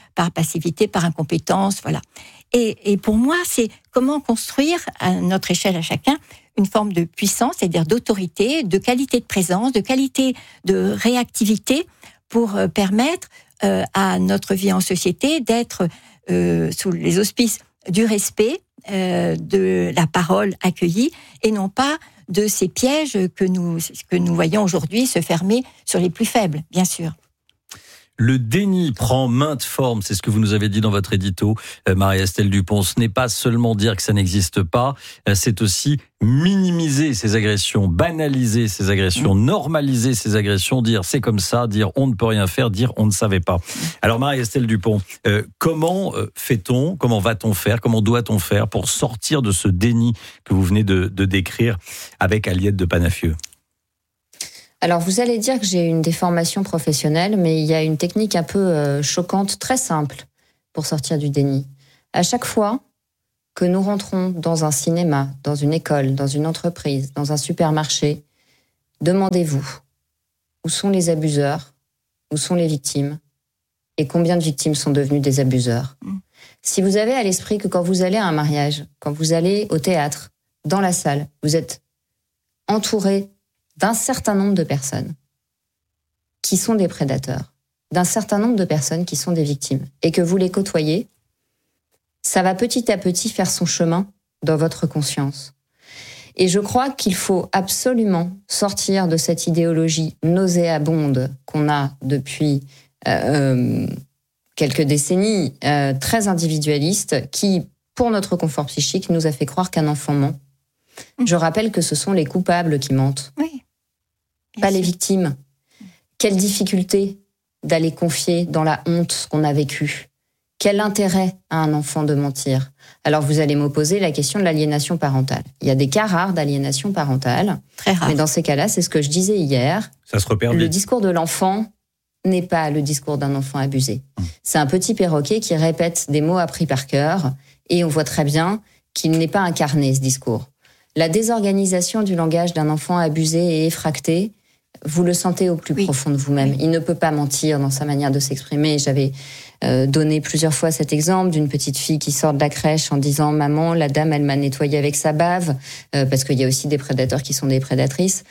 S18: par passivité, par incompétence, voilà. Et pour moi, c'est comment construire à notre échelle à chacun une forme de puissance, c'est-à-dire d'autorité, de qualité de présence, de qualité de réactivité pour permettre à notre vie en société d'être sous les auspices du respect, de la parole accueillie et non pas de ces pièges que nous voyons aujourd'hui se fermer sur les plus faibles, bien sûr.
S14: Le déni prend maintes formes, c'est ce que vous nous avez dit dans votre édito, Marie-Estelle Dupont. Ce n'est pas seulement dire que ça n'existe pas, c'est aussi minimiser ces agressions, banaliser ces agressions, normaliser ces agressions, dire c'est comme ça, dire on ne peut rien faire, dire on ne savait pas. Alors Marie-Estelle Dupont, comment fait-on, comment va-t-on faire, comment doit-on faire pour sortir de ce déni que vous venez de décrire avec Aliette de Panafieux ?
S17: Alors, vous allez dire que j'ai une déformation professionnelle, mais il y a une technique un peu choquante, très simple, pour sortir du déni. À chaque fois que nous rentrons dans un cinéma, dans une école, dans une entreprise, dans un supermarché, demandez-vous, où sont les abuseurs, où sont les victimes, et combien de victimes sont devenues des abuseurs. Si vous avez à l'esprit que quand vous allez à un mariage, quand vous allez au théâtre, dans la salle, vous êtes entouré d'un certain nombre de personnes qui sont des prédateurs, d'un certain nombre de personnes qui sont des victimes, et que vous les côtoyez, ça va petit à petit faire son chemin dans votre conscience. Et je crois qu'il faut absolument sortir de cette idéologie nauséabonde qu'on a depuis quelques décennies, très individualiste, qui, pour notre confort psychique, nous a fait croire qu'un enfant ment. Je rappelle que ce sont les coupables qui mentent. Oui. Pas les victimes. Quelle difficulté d'aller confier dans la honte ce qu'on a vécu. Quel intérêt a un enfant de mentir? Alors vous allez m'opposer la question de l'aliénation parentale. Il y a des cas rares d'aliénation parentale. Très rares. Mais dans ces cas-là, c'est ce que je disais hier.
S14: Ça se repère vite.
S17: Le discours de l'enfant n'est pas le discours d'un enfant abusé. C'est un petit perroquet qui répète des mots appris par cœur et on voit très bien qu'il n'est pas incarné, ce discours. La désorganisation du langage d'un enfant abusé et effracté, vous le sentez au plus profond de vous-même. Il ne peut pas mentir dans sa manière de s'exprimer. J'avais donné plusieurs fois cet exemple d'une petite fille qui sort de la crèche en disant « Maman, la dame, elle m'a nettoyé avec sa bave », parce qu'il y a aussi des prédateurs qui sont des prédatrices.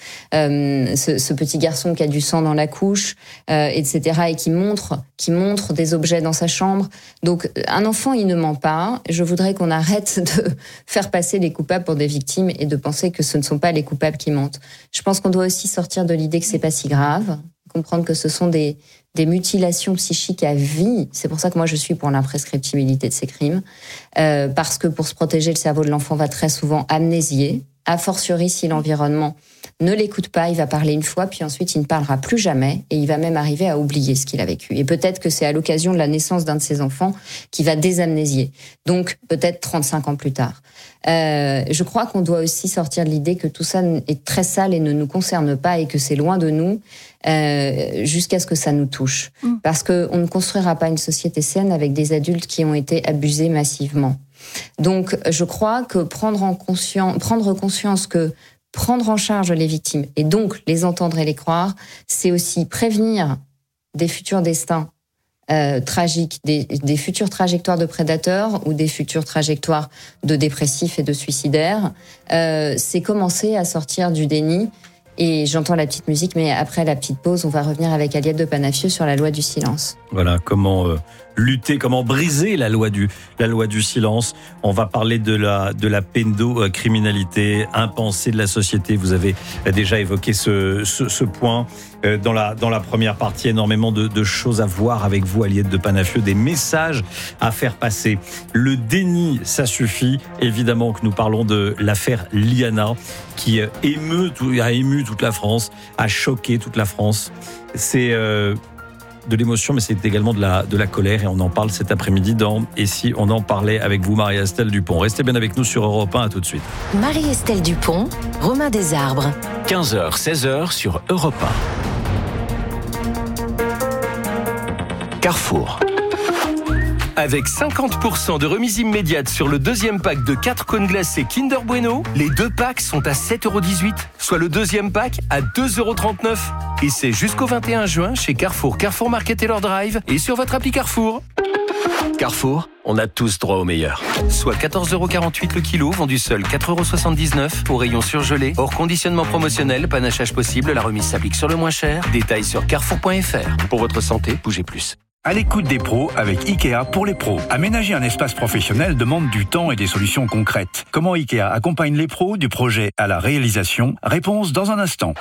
S17: Ce petit garçon qui a du sang dans la couche, etc., et qui montre des objets dans sa chambre. Donc, un enfant, il ne ment pas. Je voudrais qu'on arrête de faire passer les coupables pour des victimes et de penser que ce ne sont pas les coupables qui mentent. Je pense qu'on doit aussi sortir de l'idée que c'est pas si grave, comprendre que ce sont des mutilations psychiques à vie. C'est pour ça que moi je suis pour l'imprescriptibilité de ces crimes, parce que pour se protéger, le cerveau de l'enfant va très souvent amnésier, a fortiori si l'environnement ne l'écoute pas, il va parler une fois, puis ensuite il ne parlera plus jamais, et il va même arriver à oublier ce qu'il a vécu. Et peut-être que c'est à l'occasion de la naissance d'un de ses enfants qu'il va désamnésier, donc peut-être 35 ans plus tard. Je crois qu'on doit aussi sortir de l'idée que tout ça est très sale et ne nous concerne pas, et que c'est loin de nous, jusqu'à ce que ça nous touche. Parce qu'on ne construira pas une société saine avec des adultes qui ont été abusés massivement. Donc je crois que prendre conscience que prendre en charge les victimes, et donc les entendre et les croire, c'est aussi prévenir des futurs destins tragiques, des futures trajectoires de prédateurs ou des futures trajectoires de dépressifs et de suicidaires. C'est commencer à sortir du déni. Et j'entends la petite musique, mais après la petite pause, on va revenir avec Aliette de Panafieux sur la loi du silence.
S14: Voilà, comment lutter, comment briser la loi du silence. On va parler de la pédocriminalité, impensée de la société. Vous avez déjà évoqué ce point dans la première partie. Énormément de choses à voir avec vous, Aliette de Panafieux, des messages à faire passer. Le déni, ça suffit. Évidemment que nous parlons de l'affaire Liana, qui a ému toute la France, a choqué toute la France. C'est de l'émotion, mais c'est également de la colère, et on en parle cet après-midi dans « Et si on en parlait » avec vous, Marie-Estelle Dupont. Restez bien avec nous sur Europe 1, à tout de suite.
S5: Marie-Estelle Dupont, Romain Desarbres.
S16: 15h, 16h sur Europe 1. Carrefour. Avec 50% de remise immédiate sur le deuxième pack de 4 cônes glacés Kinder Bueno, les 2 packs sont à 7,18€, soit le deuxième pack à 2,39€. Et c'est jusqu'au 21 juin chez Carrefour, Carrefour Market et leur Drive et sur votre appli Carrefour. Carrefour, on a tous droit au meilleur. Soit 14,48€ le kilo, vendu seul 4,79€ au rayon surgelé. Hors conditionnement promotionnel, panachage possible, la remise s'applique sur le moins cher. Détails sur carrefour.fr. Pour votre santé, bougez plus.
S19: À l'écoute des pros avec Ikea pour les pros. Aménager un espace professionnel demande du temps et des solutions concrètes. Comment Ikea accompagne les pros du projet à la réalisation? Réponse dans un instant.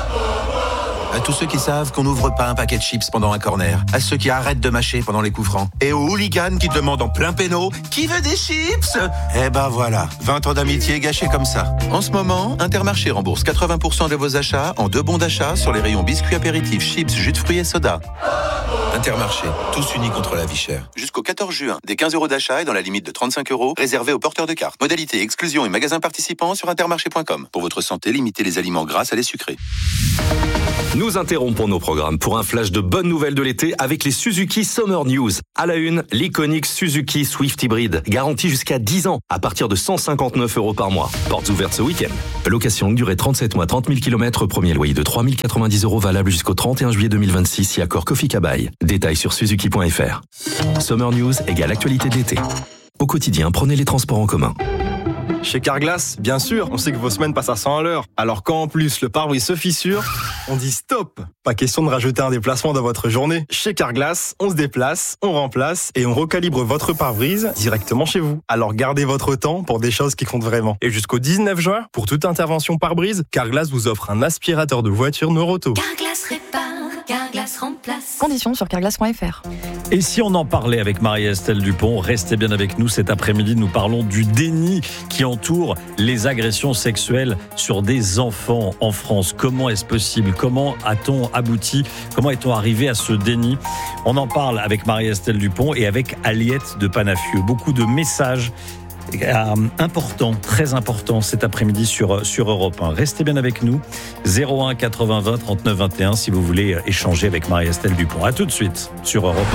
S20: À tous ceux qui savent qu'on n'ouvre pas un paquet de chips pendant un corner. À ceux qui arrêtent de mâcher pendant les coups francs. Et aux hooligans qui demandent en plein péno « Qui veut des chips ?» Eh ben voilà, 20 ans d'amitié gâchés comme ça. En ce moment, Intermarché rembourse 80% de vos achats en 2 bons d'achat sur les rayons biscuits apéritifs, chips, jus de fruits et soda. Intermarché, tous unis contre la vie chère. Jusqu'au 14 juin, des 15€ d'achat et dans la limite de 35€, réservés aux porteurs de cartes. Modalité, exclusion et magasins participants sur intermarché.com. Pour votre santé, limitez les aliments gras à les sucrés.
S13: Nous interrompons nos programmes pour un flash de bonnes nouvelles de l'été avec les Suzuki Summer News. À la une, l'iconique Suzuki Swift Hybrid, garantie jusqu'à 10 ans à partir de 159€ par mois. Portes ouvertes ce week-end. Location longue durée 37 mois, 30 000 km, premier loyer de 3 090€ valable jusqu'au 31 juillet 2026 si accord Kofi Kabaï. Détails sur suzuki.fr. Summer News égale actualité de l'été. Au quotidien, prenez les transports en commun.
S11: Chez Carglass, bien sûr, on sait que vos semaines passent à 100 à l'heure. Alors quand en plus le pare-brise se fissure, on dit stop. Pas question de rajouter un déplacement dans votre journée. Chez Carglass, on se déplace, on remplace et on recalibre votre pare-brise directement chez vous. Alors gardez votre temps pour des choses qui comptent vraiment. Et jusqu'au 19 juin, pour toute intervention pare-brise, Carglass vous offre un aspirateur de voiture Neuroto.
S21: Carglass répare, Carglass remplace.
S2: Conditions sur carglass.fr.
S14: Et si on en parlait avec Marie-Estelle Dupont, restez bien avec nous cet après-midi. Nous parlons du déni qui entoure les agressions sexuelles sur des enfants en France. Comment est-ce possible? Comment a-t-on abouti? Comment est-on arrivé à ce déni? On en parle avec Marie-Estelle Dupont et avec Aliette de Panafieux. Beaucoup de messages important, très important cet après-midi sur Europe 1. Restez bien avec nous. 01 80 20 39 21 si vous voulez échanger avec Marie-Estelle Dupont. À tout de suite sur Europe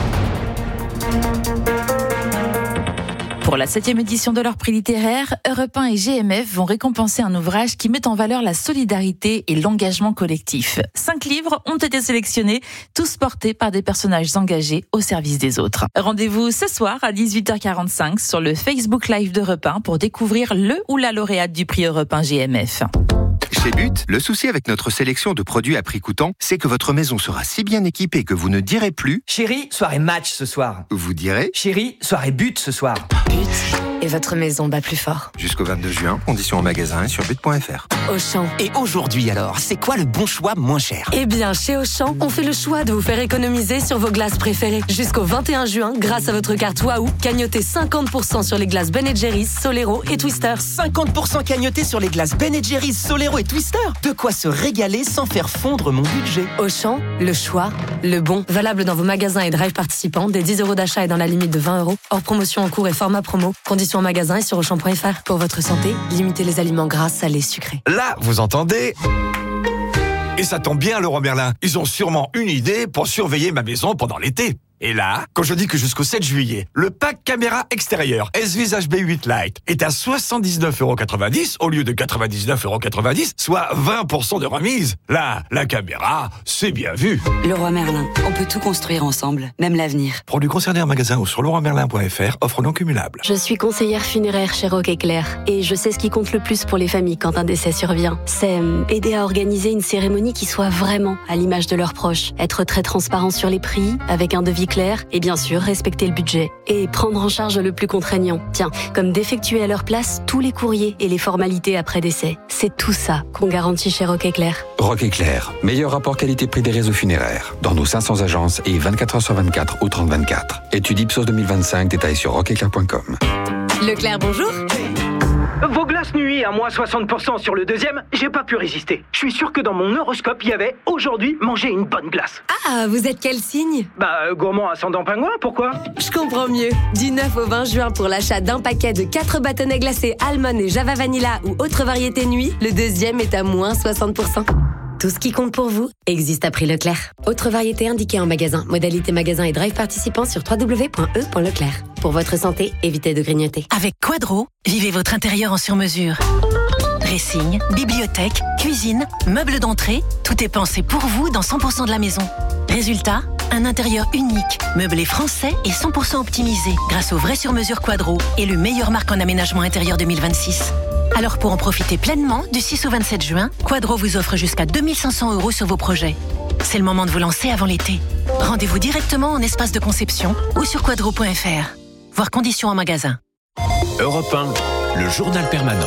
S14: 1.
S4: Pour la 7e édition de leur prix littéraire, Europe 1 et GMF vont récompenser un ouvrage qui met en valeur la solidarité et l'engagement collectif. 5 livres ont été sélectionnés, tous portés par des personnages engagés au service des autres. Rendez-vous ce soir à 18h45 sur le Facebook Live d'Europe 1 pour découvrir le ou la lauréate du prix Europe 1 GMF.
S22: Chez But, le souci avec notre sélection de produits à prix coûtant, c'est que votre maison sera si bien équipée que vous ne direz plus «
S23: Chérie, soirée match ce soir ».
S22: Vous direz
S23: « Chérie, soirée but ce soir ».
S24: But, et votre maison bat plus fort.
S22: Jusqu'au 22 juin, conditions en magasin et sur but.fr.
S24: Auchan.
S23: Et aujourd'hui alors, c'est quoi le bon choix moins cher?
S24: Eh bien, chez Auchan, on fait le choix de vous faire économiser sur vos glaces préférées. Jusqu'au 21 juin, grâce à votre carte Waouh, cagnotez 50% sur les glaces Ben & Jerry's, Solero et Twister.
S23: 50% cagnoté sur les glaces Ben & Jerry's, Solero et Twister. De quoi se régaler sans faire fondre mon budget.
S24: Auchan, le choix, le bon. Valable dans vos magasins et drive participants, des 10€ d'achat et dans la limite de 20€. Hors promotion en cours et format promo. Conditions en magasin et sur Auchan.fr. Pour votre santé, limitez les aliments gras, salés, sucrés.
S25: Là, vous entendez? Et ça tombe bien, Leroy Merlin. Ils ont sûrement une idée pour surveiller ma maison pendant l'été. Et là, quand je dis que jusqu'au 7 juillet, le pack caméra extérieure S-Vis HB8 Lite est à 79,90€ au lieu de 99,90€, soit 20% de remise. Là, la caméra, c'est bien vu.
S26: Leroy Merlin, on peut tout construire ensemble, même l'avenir.
S25: Produits concernés en magasin ou sur leroymerlin.fr, offre non cumulable.
S24: Je suis conseillère funéraire chez Roque Éclair et je sais ce qui compte le plus pour les familles quand un décès survient. C'est aider à organiser une cérémonie qui soit vraiment à l'image de leurs proches. Être très transparent sur les prix, avec un devis clair et bien sûr respecter le budget. Et prendre en charge le plus contraignant. Tiens, comme d'effectuer à leur place tous les courriers et les formalités après décès. C'est tout ça qu'on garantit chez Roque Éclair.
S27: Roque Éclair, meilleur rapport qualité-prix des réseaux funéraires. Dans nos 500 agences et 24h/24 ou 30/24. Étude Ipsos 2025, détails sur roqueéclair.com.
S24: Leclerc, bonjour.
S28: Vos glaces nuit à moins 60% sur le deuxième, j'ai pas pu résister. Je suis sûr que dans mon horoscope, il y avait « Aujourd'hui, manger une bonne glace ».
S24: Ah, vous êtes quel signe?
S28: Gourmand ascendant pingouin, pourquoi?
S24: Je comprends mieux. Du 9 au 20 juin, pour l'achat d'un paquet de 4 bâtonnets glacés Almond et Java Vanilla ou autre variété nuit, le deuxième est à moins 60%. Tout ce qui compte pour vous existe à prix Leclerc. Autre variété indiquée en magasin. Modalité magasin et drive participants sur www.e.leclerc. Pour votre santé, évitez de grignoter.
S5: Avec Quadro, vivez votre intérieur en sur-mesure. Dressing, bibliothèque, cuisine, meubles d'entrée, tout est pensé pour vous dans 100% de la maison. Résultat, un intérieur unique, meublé français et 100% optimisé grâce au vrai sur-mesure Quadro, élu meilleure marque en aménagement intérieur 2026. Alors pour en profiter pleinement, du 6 au 27 juin, Quadro vous offre jusqu'à 2500 € sur vos projets. C'est le moment de vous lancer avant l'été. Rendez-vous directement en espace de conception ou sur quadro.fr. Voir conditions en magasin.
S16: Europe 1, le journal permanent.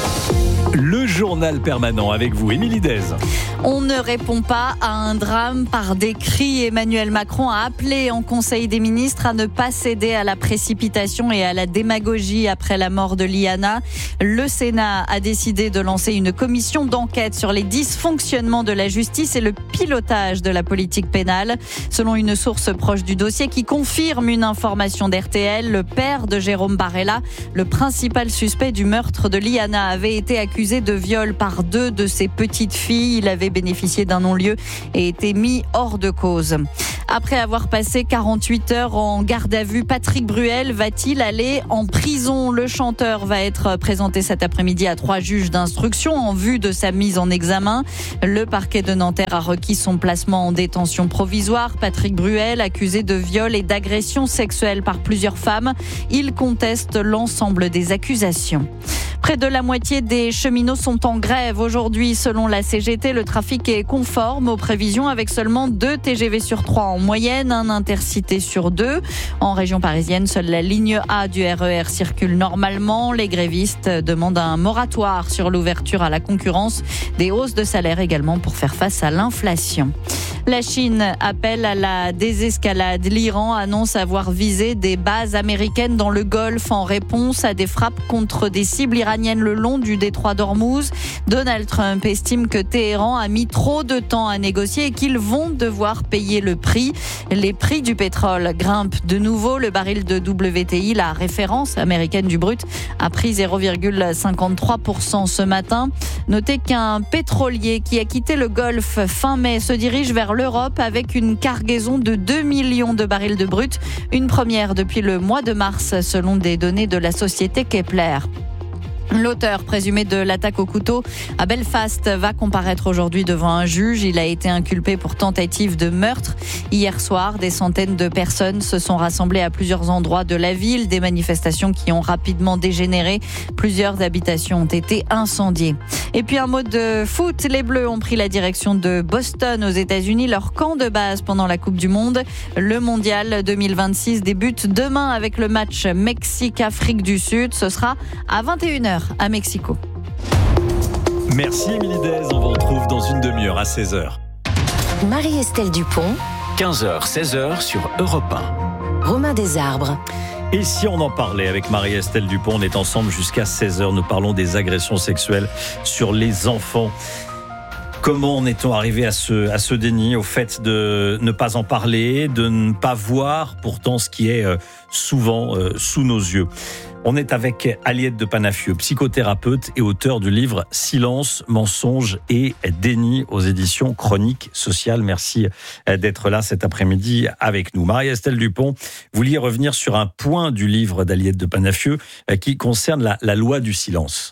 S14: Le journal permanent avec vous, Émilie Dez.
S15: On ne répond pas à un drame par des cris. Emmanuel Macron a appelé en Conseil des ministres à ne pas céder à la précipitation et à la démagogie après la mort de Liana. Le Sénat a décidé de lancer une commission d'enquête sur les dysfonctionnements de la justice et le pilotage de la politique pénale. Selon une source proche du dossier qui confirme une information d'RTL, le père de Jérôme Barella, le principal suspect du meurtre de Liana, avait été accusé de viol par 2 de ses petites filles. Il avait bénéficié d'un non-lieu et été mis hors de cause. Après avoir passé 48 heures en garde à vue, Patrick Bruel va-t-il aller en prison ? Le chanteur va être présenté cet après-midi à 3 juges d'instruction en vue de sa mise en examen. Le parquet de Nanterre a requis son placement en détention provisoire. Patrick Bruel, accusé de viol et d'agression sexuelle par plusieurs femmes, il conteste l'ensemble des accusations. Près de la moitié des cheminots sont en grève aujourd'hui. Selon la CGT, le trafic est conforme aux prévisions avec seulement 2 TGV sur 3 en moyenne, un intercité sur 2. En région parisienne, seule la ligne A du RER circule normalement. Les grévistes demandent un moratoire sur l'ouverture à la concurrence, des hausses de salaire également pour faire face à l'inflation. La Chine appelle à la désescalade. L'Iran annonce avoir visé des bases américaines dans le Golfe en réponse à des frappes contre des cibles iraniennes le long du détroit d'Ormuz. Donald Trump estime que Téhéran a mis trop de temps à négocier et qu'ils vont devoir payer le prix. Les prix du pétrole grimpent de nouveau. Le baril de WTI, la référence américaine du brut, a pris 0,53% ce matin. Notez qu'un pétrolier qui a quitté le Golfe fin mai se dirige vers l'Europe avec une cargaison de 2 millions de barils de brut. Une première depuis le mois de mars selon des données de la société Kepler. L'auteur présumé de l'attaque au couteau à Belfast va comparaître aujourd'hui devant un juge. Il a été inculpé pour tentative de meurtre. Hier soir, des centaines de personnes se sont rassemblées à plusieurs endroits de la ville. Des manifestations qui ont rapidement dégénéré. Plusieurs habitations ont été incendiées. Et puis un mot de foot. Les Bleus ont pris la direction de Boston aux États-Unis, leur camp de base pendant la Coupe du Monde. Le Mondial 2026 débute demain avec le match Mexique-Afrique du Sud. Ce sera à 21h. À Mexico.
S14: Merci Émilie Dez, on vous retrouve dans une demi-heure à 16h.
S5: Marie-Estelle Dupont,
S16: 15h, 16h sur Europe 1.
S5: Romain Desarbres.
S14: Et si on en parlait avec Marie-Estelle Dupont, on est ensemble jusqu'à 16h, nous parlons des agressions sexuelles sur les enfants. Comment en est-on arrivé à ce déni, au fait de ne pas en parler, de ne pas voir pourtant ce qui est souvent sous nos yeux? On est avec Aliette de Panafieux, psychothérapeute et auteur du livre Silence, mensonge et déni aux éditions Chroniques Sociales. Merci d'être là cet après-midi avec nous. Marie-Estelle Dupont, vous vouliez revenir sur un point du livre d'Aliette de Panafieux qui concerne la loi du silence.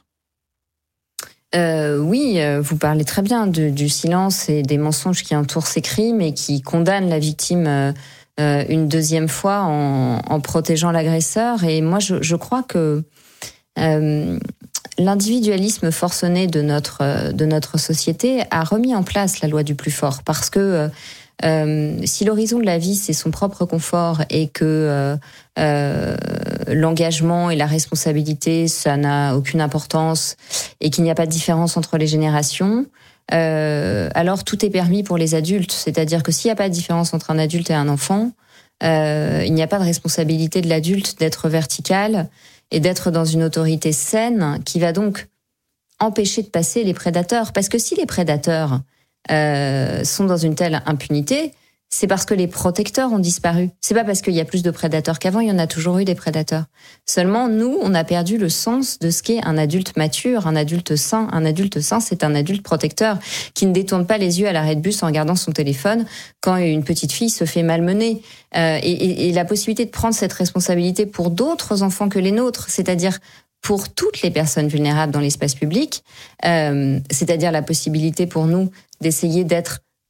S17: Oui, vous parlez très bien du silence et des mensonges qui entourent ces crimes et qui condamnent la victime une deuxième fois en protégeant l'agresseur. Et moi, je crois que l'individualisme forcené de notre société a remis en place la loi du plus fort. Parce que si l'horizon de la vie, c'est son propre confort et que l'engagement et la responsabilité, ça n'a aucune importance et qu'il n'y a pas de différence entre les générations, alors tout est permis pour les adultes. C'est-à-dire que s'il n'y a pas de différence entre un adulte et un enfant, il n'y a pas de responsabilité de l'adulte d'être vertical et d'être dans une autorité saine qui va donc empêcher de passer les prédateurs. Parce que si les prédateurs sont dans une telle impunité, c'est parce que les protecteurs ont disparu. C'est pas parce qu'il y a plus de prédateurs qu'avant, il y en a toujours eu des prédateurs. Seulement, nous, on a perdu le sens de ce qu'est un adulte mature, un adulte sain. Un adulte sain, c'est un adulte protecteur qui ne détourne pas les yeux à l'arrêt de bus en regardant son téléphone quand une petite fille se fait malmener. Et la possibilité de prendre cette responsabilité pour d'autres enfants que les nôtres, c'est-à-dire pour toutes les personnes vulnérables dans l'espace public, c'est-à-dire la possibilité pour nous d'essayer d'être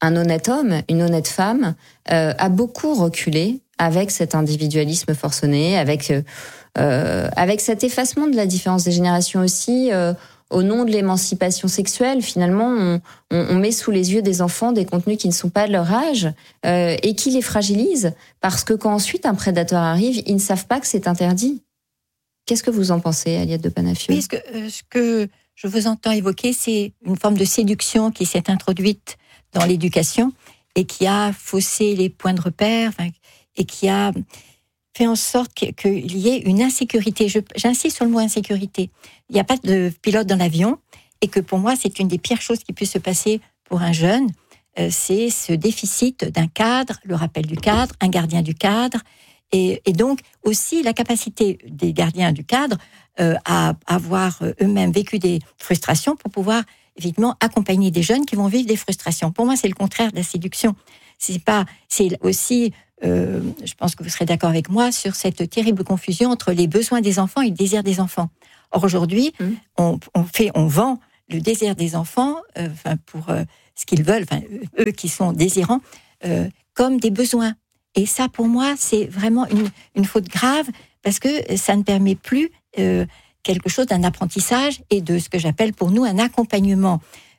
S17: un honnête homme, une honnête femme, a beaucoup reculé avec cet individualisme forcené, avec cet effacement de la différence des générations aussi, au nom de l'émancipation sexuelle. Finalement, on met sous les yeux des enfants des contenus qui ne sont pas de leur âge et qui les fragilisent, parce que quand ensuite un prédateur arrive, ils ne savent pas que c'est interdit. Qu'est-ce que vous en pensez, Aliette de Panafieux ?
S18: Oui, ce que je vous entends évoquer, c'est une forme de séduction qui s'est introduite dans l'éducation et qui a faussé les points de repère, et qui a fait en sorte qu'il y ait une insécurité. J'insiste sur le mot insécurité. Il n'y a pas de pilote dans l'avion, et que pour moi, c'est une des pires choses qui puisse se passer pour un jeune. C'est ce déficit d'un cadre, le rappel du cadre, un gardien du cadre, et donc aussi la capacité des gardiens du cadre à avoir eux-mêmes vécu des frustrations pour pouvoir évidemment accompagner des jeunes qui vont vivre des frustrations. Pour moi, c'est le contraire de la séduction. C'est aussi, je pense que vous serez d'accord avec moi sur cette terrible confusion entre les besoins des enfants et le désir des enfants. Or aujourd'hui, on vend le désir des enfants, pour ce qu'ils veulent, eux qui sont désirants, comme des besoins. Et ça, pour moi, c'est vraiment une faute grave, parce que ça ne permet plus quelque chose d'un apprentissage et de ce que j'appelle pour nous un accompagnement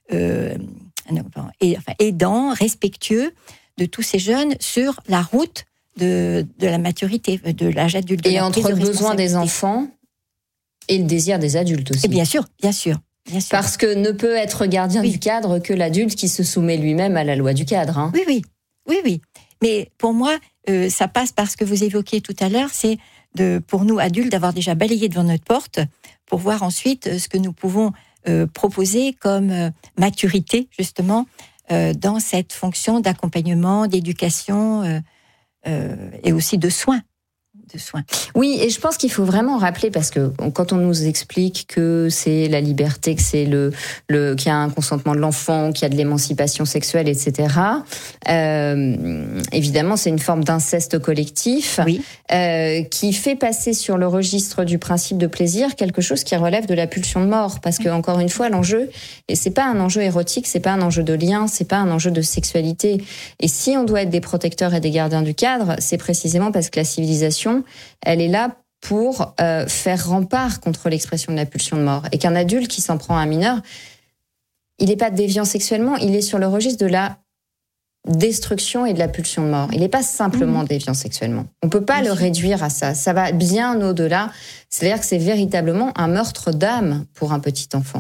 S18: aidant, respectueux de tous ces jeunes sur la route de la maturité, de l'âge adulte.
S17: Et entre le besoin des enfants et le désir des adultes aussi.
S18: Et bien sûr.
S17: Parce que ne peut être gardien du cadre que l'adulte qui se soumet lui-même à la loi du cadre. Hein.
S18: Oui. Mais pour moi, ça passe par ce que vous évoquiez tout à l'heure, c'est pour nous adultes d'avoir déjà balayé devant notre porte pour voir ensuite ce que nous pouvons proposer comme maturité, justement, dans cette fonction d'accompagnement, d'éducation et aussi de soins.
S17: Oui, et je pense qu'il faut vraiment rappeler, parce que quand on nous explique que c'est la liberté, que c'est qu'il y a un consentement de l'enfant, qu'il y a de l'émancipation sexuelle, etc. Évidemment, c'est une forme d'inceste collectif qui fait passer sur le registre du principe de plaisir quelque chose qui relève de la pulsion de mort. Parce que, encore une fois, l'enjeu, et c'est pas un enjeu érotique, c'est pas un enjeu de lien, c'est pas un enjeu de sexualité. Et si on doit être des protecteurs et des gardiens du cadre, c'est précisément parce que la civilisation, elle est là pour faire rempart contre l'expression de la pulsion de mort. Et qu'un adulte qui s'en prend à un mineur, il n'est pas déviant sexuellement, il est sur le registre de la destruction et de la pulsion de mort. Il n'est pas simplement déviant sexuellement. On ne peut pas le réduire à ça. Ça va bien au-delà. C'est-à-dire que c'est véritablement un meurtre d'âme pour un petit enfant.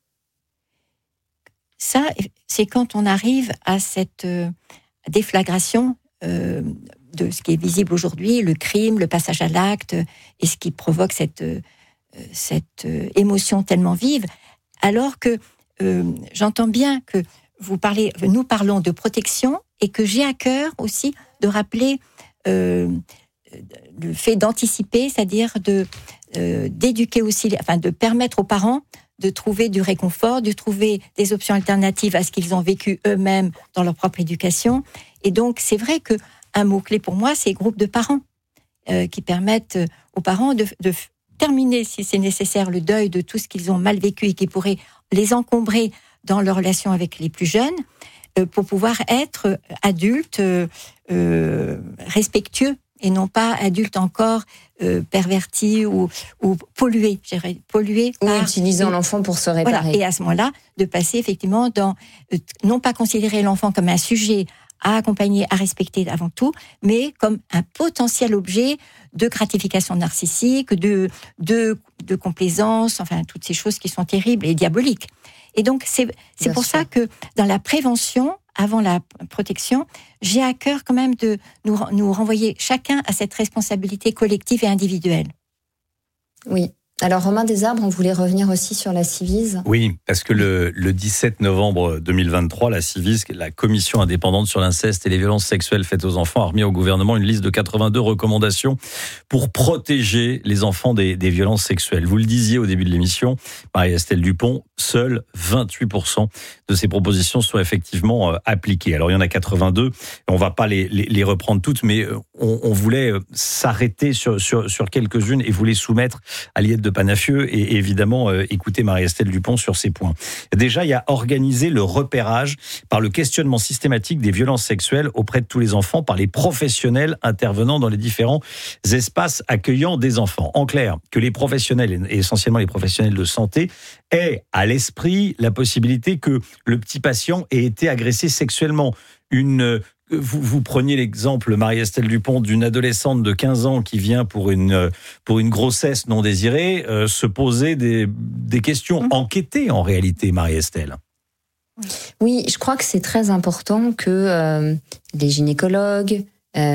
S18: Ça, c'est quand on arrive à cette déflagration de ce qui est visible aujourd'hui, le crime, le passage à l'acte, et ce qui provoque cette émotion tellement vive, alors que j'entends bien que nous parlons de protection, et que j'ai à cœur aussi de rappeler le fait d'anticiper, c'est-à-dire d'éduquer aussi, de permettre aux parents de trouver du réconfort, de trouver des options alternatives à ce qu'ils ont vécu eux-mêmes dans leur propre éducation. Et donc, c'est vrai que un mot-clé pour moi, c'est groupe de parents qui permettent aux parents de terminer, si c'est nécessaire, le deuil de tout ce qu'ils ont mal vécu et qui pourrait les encombrer dans leur relation avec les plus jeunes, pour pouvoir être adultes respectueux et non pas adultes encore pervertis ou pollués.
S17: Ou utilisant l'enfant pour se réparer.
S18: Voilà. Et à ce moment-là, de passer effectivement dans, non pas considérer l'enfant comme un sujet à accompagner, à respecter avant tout, mais comme un potentiel objet de gratification narcissique, de complaisance, toutes ces choses qui sont terribles et diaboliques. Et donc, c'est pour ça que dans la prévention, avant la protection, j'ai à cœur quand même de nous renvoyer chacun à cette responsabilité collective et individuelle.
S17: Oui. Alors, Romain Desarbres, on voulait revenir aussi sur la Civise.
S14: Oui, parce que le 17 novembre 2023, la Civise, la Commission indépendante sur l'inceste et les violences sexuelles faites aux enfants, a remis au gouvernement une liste de 82 recommandations pour protéger les enfants des violences sexuelles. Vous le disiez au début de l'émission, Marie-Estelle Dupont, seuls 28% de ces propositions sont effectivement appliquées. Alors, il y en a 82, on ne va pas les reprendre toutes, mais on voulait s'arrêter sur quelques-unes et vous les soumettre à Aliette de Panafieux et évidemment écouter Marie-Estelle Dupont sur ces points. Déjà, il y a organisé le repérage par le questionnement systématique des violences sexuelles auprès de tous les enfants par les professionnels intervenant dans les différents espaces accueillant des enfants. En clair, que les professionnels, et essentiellement les professionnels de santé, aient à l'esprit la possibilité que le petit patient ait été agressé sexuellement. Vous preniez l'exemple, Marie-Estelle Dupont, d'une adolescente de 15 ans qui vient pour une grossesse non désirée, se poser des questions, enquêter en réalité, Marie-Estelle.
S17: Oui, je crois que c'est très important que les gynécologues,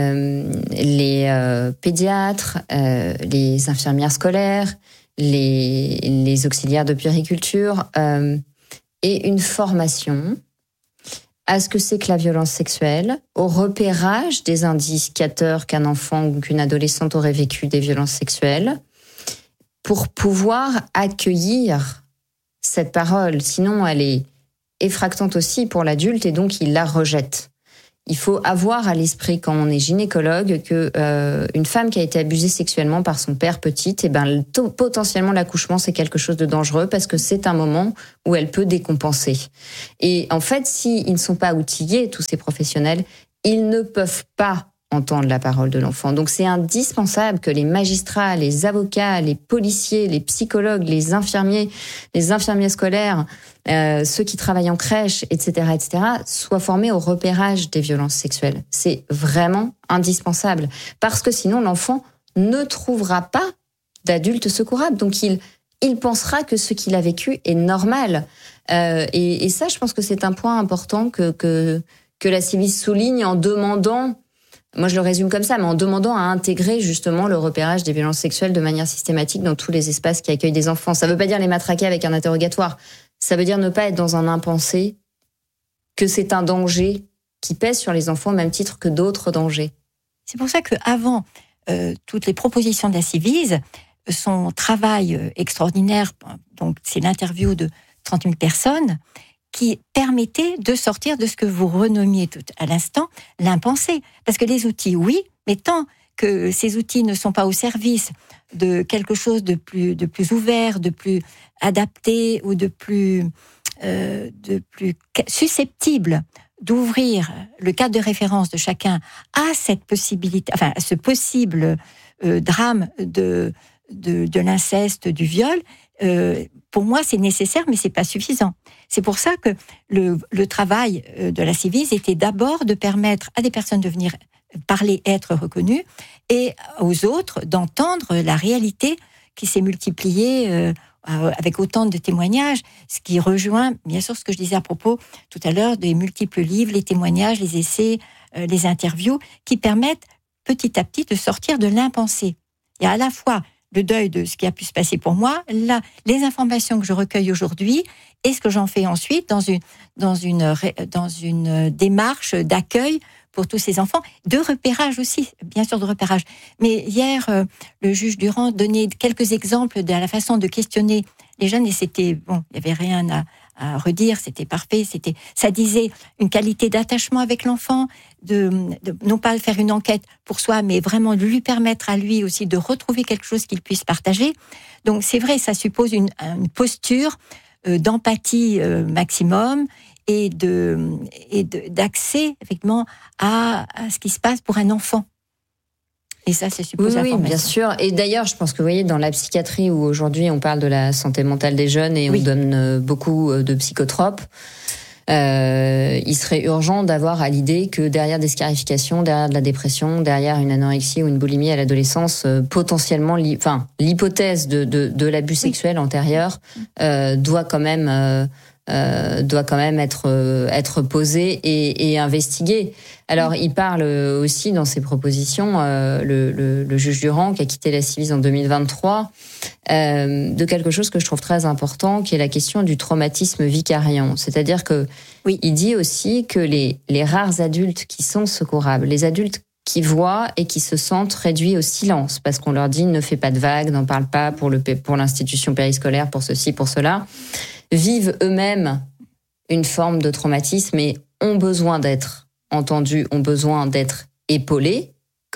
S17: les pédiatres, les infirmières scolaires, les auxiliaires de puériculture aient une formation à ce que c'est que la violence sexuelle, au repérage des indicateurs qu'un enfant ou qu'une adolescente aurait vécu des violences sexuelles, pour pouvoir accueillir cette parole. Sinon, elle est effractante aussi pour l'adulte et donc il la rejette. Il faut avoir à l'esprit, quand on est gynécologue, que une femme qui a été abusée sexuellement par son père petite, potentiellement l'accouchement c'est quelque chose de dangereux parce que c'est un moment où elle peut décompenser. Et en fait, s'ils ne sont pas outillés, tous ces professionnels, ils ne peuvent pas entendre la parole de l'enfant. Donc c'est indispensable que les magistrats, les avocats, les policiers, les psychologues, les infirmiers scolaires, ceux qui travaillent en crèche, etc., soient formés au repérage des violences sexuelles. C'est vraiment indispensable. Parce que sinon, l'enfant ne trouvera pas d'adulte secourable. Donc il pensera que ce qu'il a vécu est normal. Et ça, je pense que c'est un point important que la Civis souligne en demandant, moi je le résume comme ça, mais en demandant à intégrer justement le repérage des violences sexuelles de manière systématique dans tous les espaces qui accueillent des enfants. Ça ne veut pas dire les matraquer avec un interrogatoire. Ça veut dire ne pas être dans un impensé que c'est un danger qui pèse sur les enfants au même titre que d'autres dangers.
S18: C'est pour ça qu'avant toutes les propositions de la Civis, son travail extraordinaire, donc c'est l'interview de 30 000 personnes, qui permettait de sortir de ce que vous renommiez tout à l'instant, l'impensé. Parce que les outils, oui, mais tant que ces outils ne sont pas au service de quelque chose de plus ouvert, de plus adapté ou de plus susceptible d'ouvrir le cadre de référence de chacun à cette possibilité, enfin à ce possible drame de l'inceste, du viol, pour moi c'est nécessaire, mais c'est pas suffisant. C'est pour ça que le travail de la Civis était d'abord de permettre à des personnes de venir parler, être reconnues, et aux autres d'entendre la réalité qui s'est multipliée avec autant de témoignages, ce qui rejoint bien sûr ce que je disais à propos tout à l'heure des multiples livres, les témoignages, les essais, les interviews, qui permettent petit à petit de sortir de l'impensé. Il y a à la fois le deuil de ce qui a pu se passer pour moi, là, les informations que je recueille aujourd'hui et ce que j'en fais ensuite dans une démarche d'accueil pour tous ces enfants, de repérage aussi, bien sûr de repérage. Mais hier, le juge Durand donnait quelques exemples de la façon de questionner les jeunes et c'était, bon, il n'y avait rien à redire, c'était parfait, ça disait une qualité d'attachement avec l'enfant, de non pas faire une enquête pour soi, mais vraiment de lui permettre à lui aussi de retrouver quelque chose qu'il puisse partager. Donc c'est vrai, ça suppose une posture d'empathie maximum et d'accès effectivement à ce qui se passe pour un enfant. Et ça suppose la formation.
S17: Oui, bien sûr. Et d'ailleurs, je pense que vous voyez, dans la psychiatrie où aujourd'hui on parle de la santé mentale des jeunes et on donne beaucoup de psychotropes, il serait urgent d'avoir à l'idée que derrière des scarifications, derrière de la dépression, derrière une anorexie ou une boulimie à l'adolescence, potentiellement, l'hypothèse de l'abus sexuel antérieur doit quand même être posée et investiguée. Alors, il parle aussi dans ses propositions, le juge Durand, qui a quitté la Civis en 2023, de quelque chose que je trouve très important, qui est la question du traumatisme vicariant. C'est-à-dire que il dit aussi que les rares adultes qui sont secourables, les adultes qui voient et qui se sentent réduits au silence, parce qu'on leur dit ne fais pas de vagues, n'en parle pas pour l'institution périscolaire, pour ceci, pour cela, vivent eux-mêmes une forme de traumatisme et ont besoin d'être entendus, ont besoin d'être épaulés,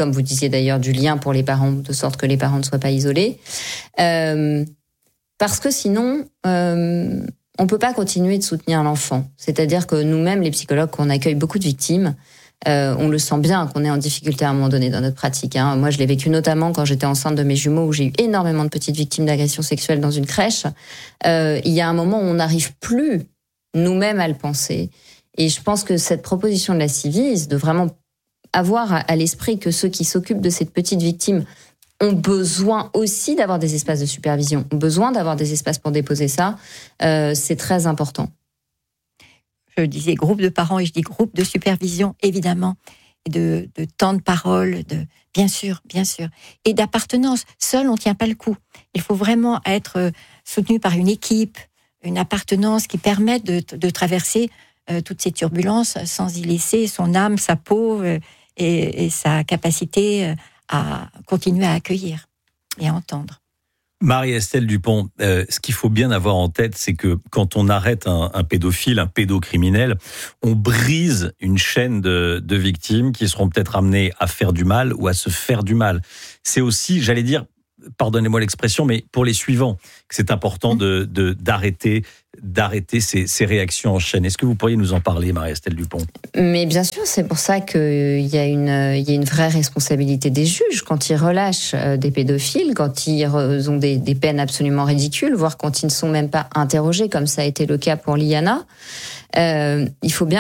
S17: comme vous disiez d'ailleurs, du lien pour les parents, de sorte que les parents ne soient pas isolés. Parce que sinon, on peut pas continuer de soutenir l'enfant. C'est-à-dire que nous-mêmes, les psychologues, qu'on accueille beaucoup de victimes, on le sent bien qu'on est en difficulté à un moment donné dans notre pratique. Moi, je l'ai vécu notamment quand j'étais enceinte de mes jumeaux, où j'ai eu énormément de petites victimes d'agressions sexuelles dans une crèche. Il y a un moment où on n'arrive plus nous-mêmes à le penser. Et je pense que cette proposition de la Ciivise, de vraiment avoir à l'esprit que ceux qui s'occupent de cette petite victime ont besoin aussi d'avoir des espaces de supervision, ont besoin d'avoir des espaces pour déposer ça, c'est très important.
S18: Je disais groupe de parents et je dis groupe de supervision, évidemment, et de temps de parole, bien sûr, et d'appartenance. Seul, on ne tient pas le coup. Il faut vraiment être soutenu par une équipe, une appartenance qui permette de traverser toutes ces turbulences sans y laisser son âme, sa peau et sa capacité à continuer à accueillir et à entendre.
S14: Marie-Estelle Dupont, ce qu'il faut bien avoir en tête, c'est que quand on arrête un pédophile, un pédocriminel, on brise une chaîne de victimes qui seront peut-être amenées à faire du mal ou à se faire du mal. C'est aussi, j'allais dire, pardonnez-moi l'expression, mais pour les suivants, que c'est important d'arrêter ces réactions en chaîne. Est-ce que vous pourriez nous en parler, Marie-Estelle Dupont ?
S17: Mais bien sûr, c'est pour ça qu'il y a une vraie responsabilité des juges quand ils relâchent des pédophiles, quand ils ont des peines absolument ridicules, voire quand ils ne sont même pas interrogés, comme ça a été le cas pour Liana. Il faut bien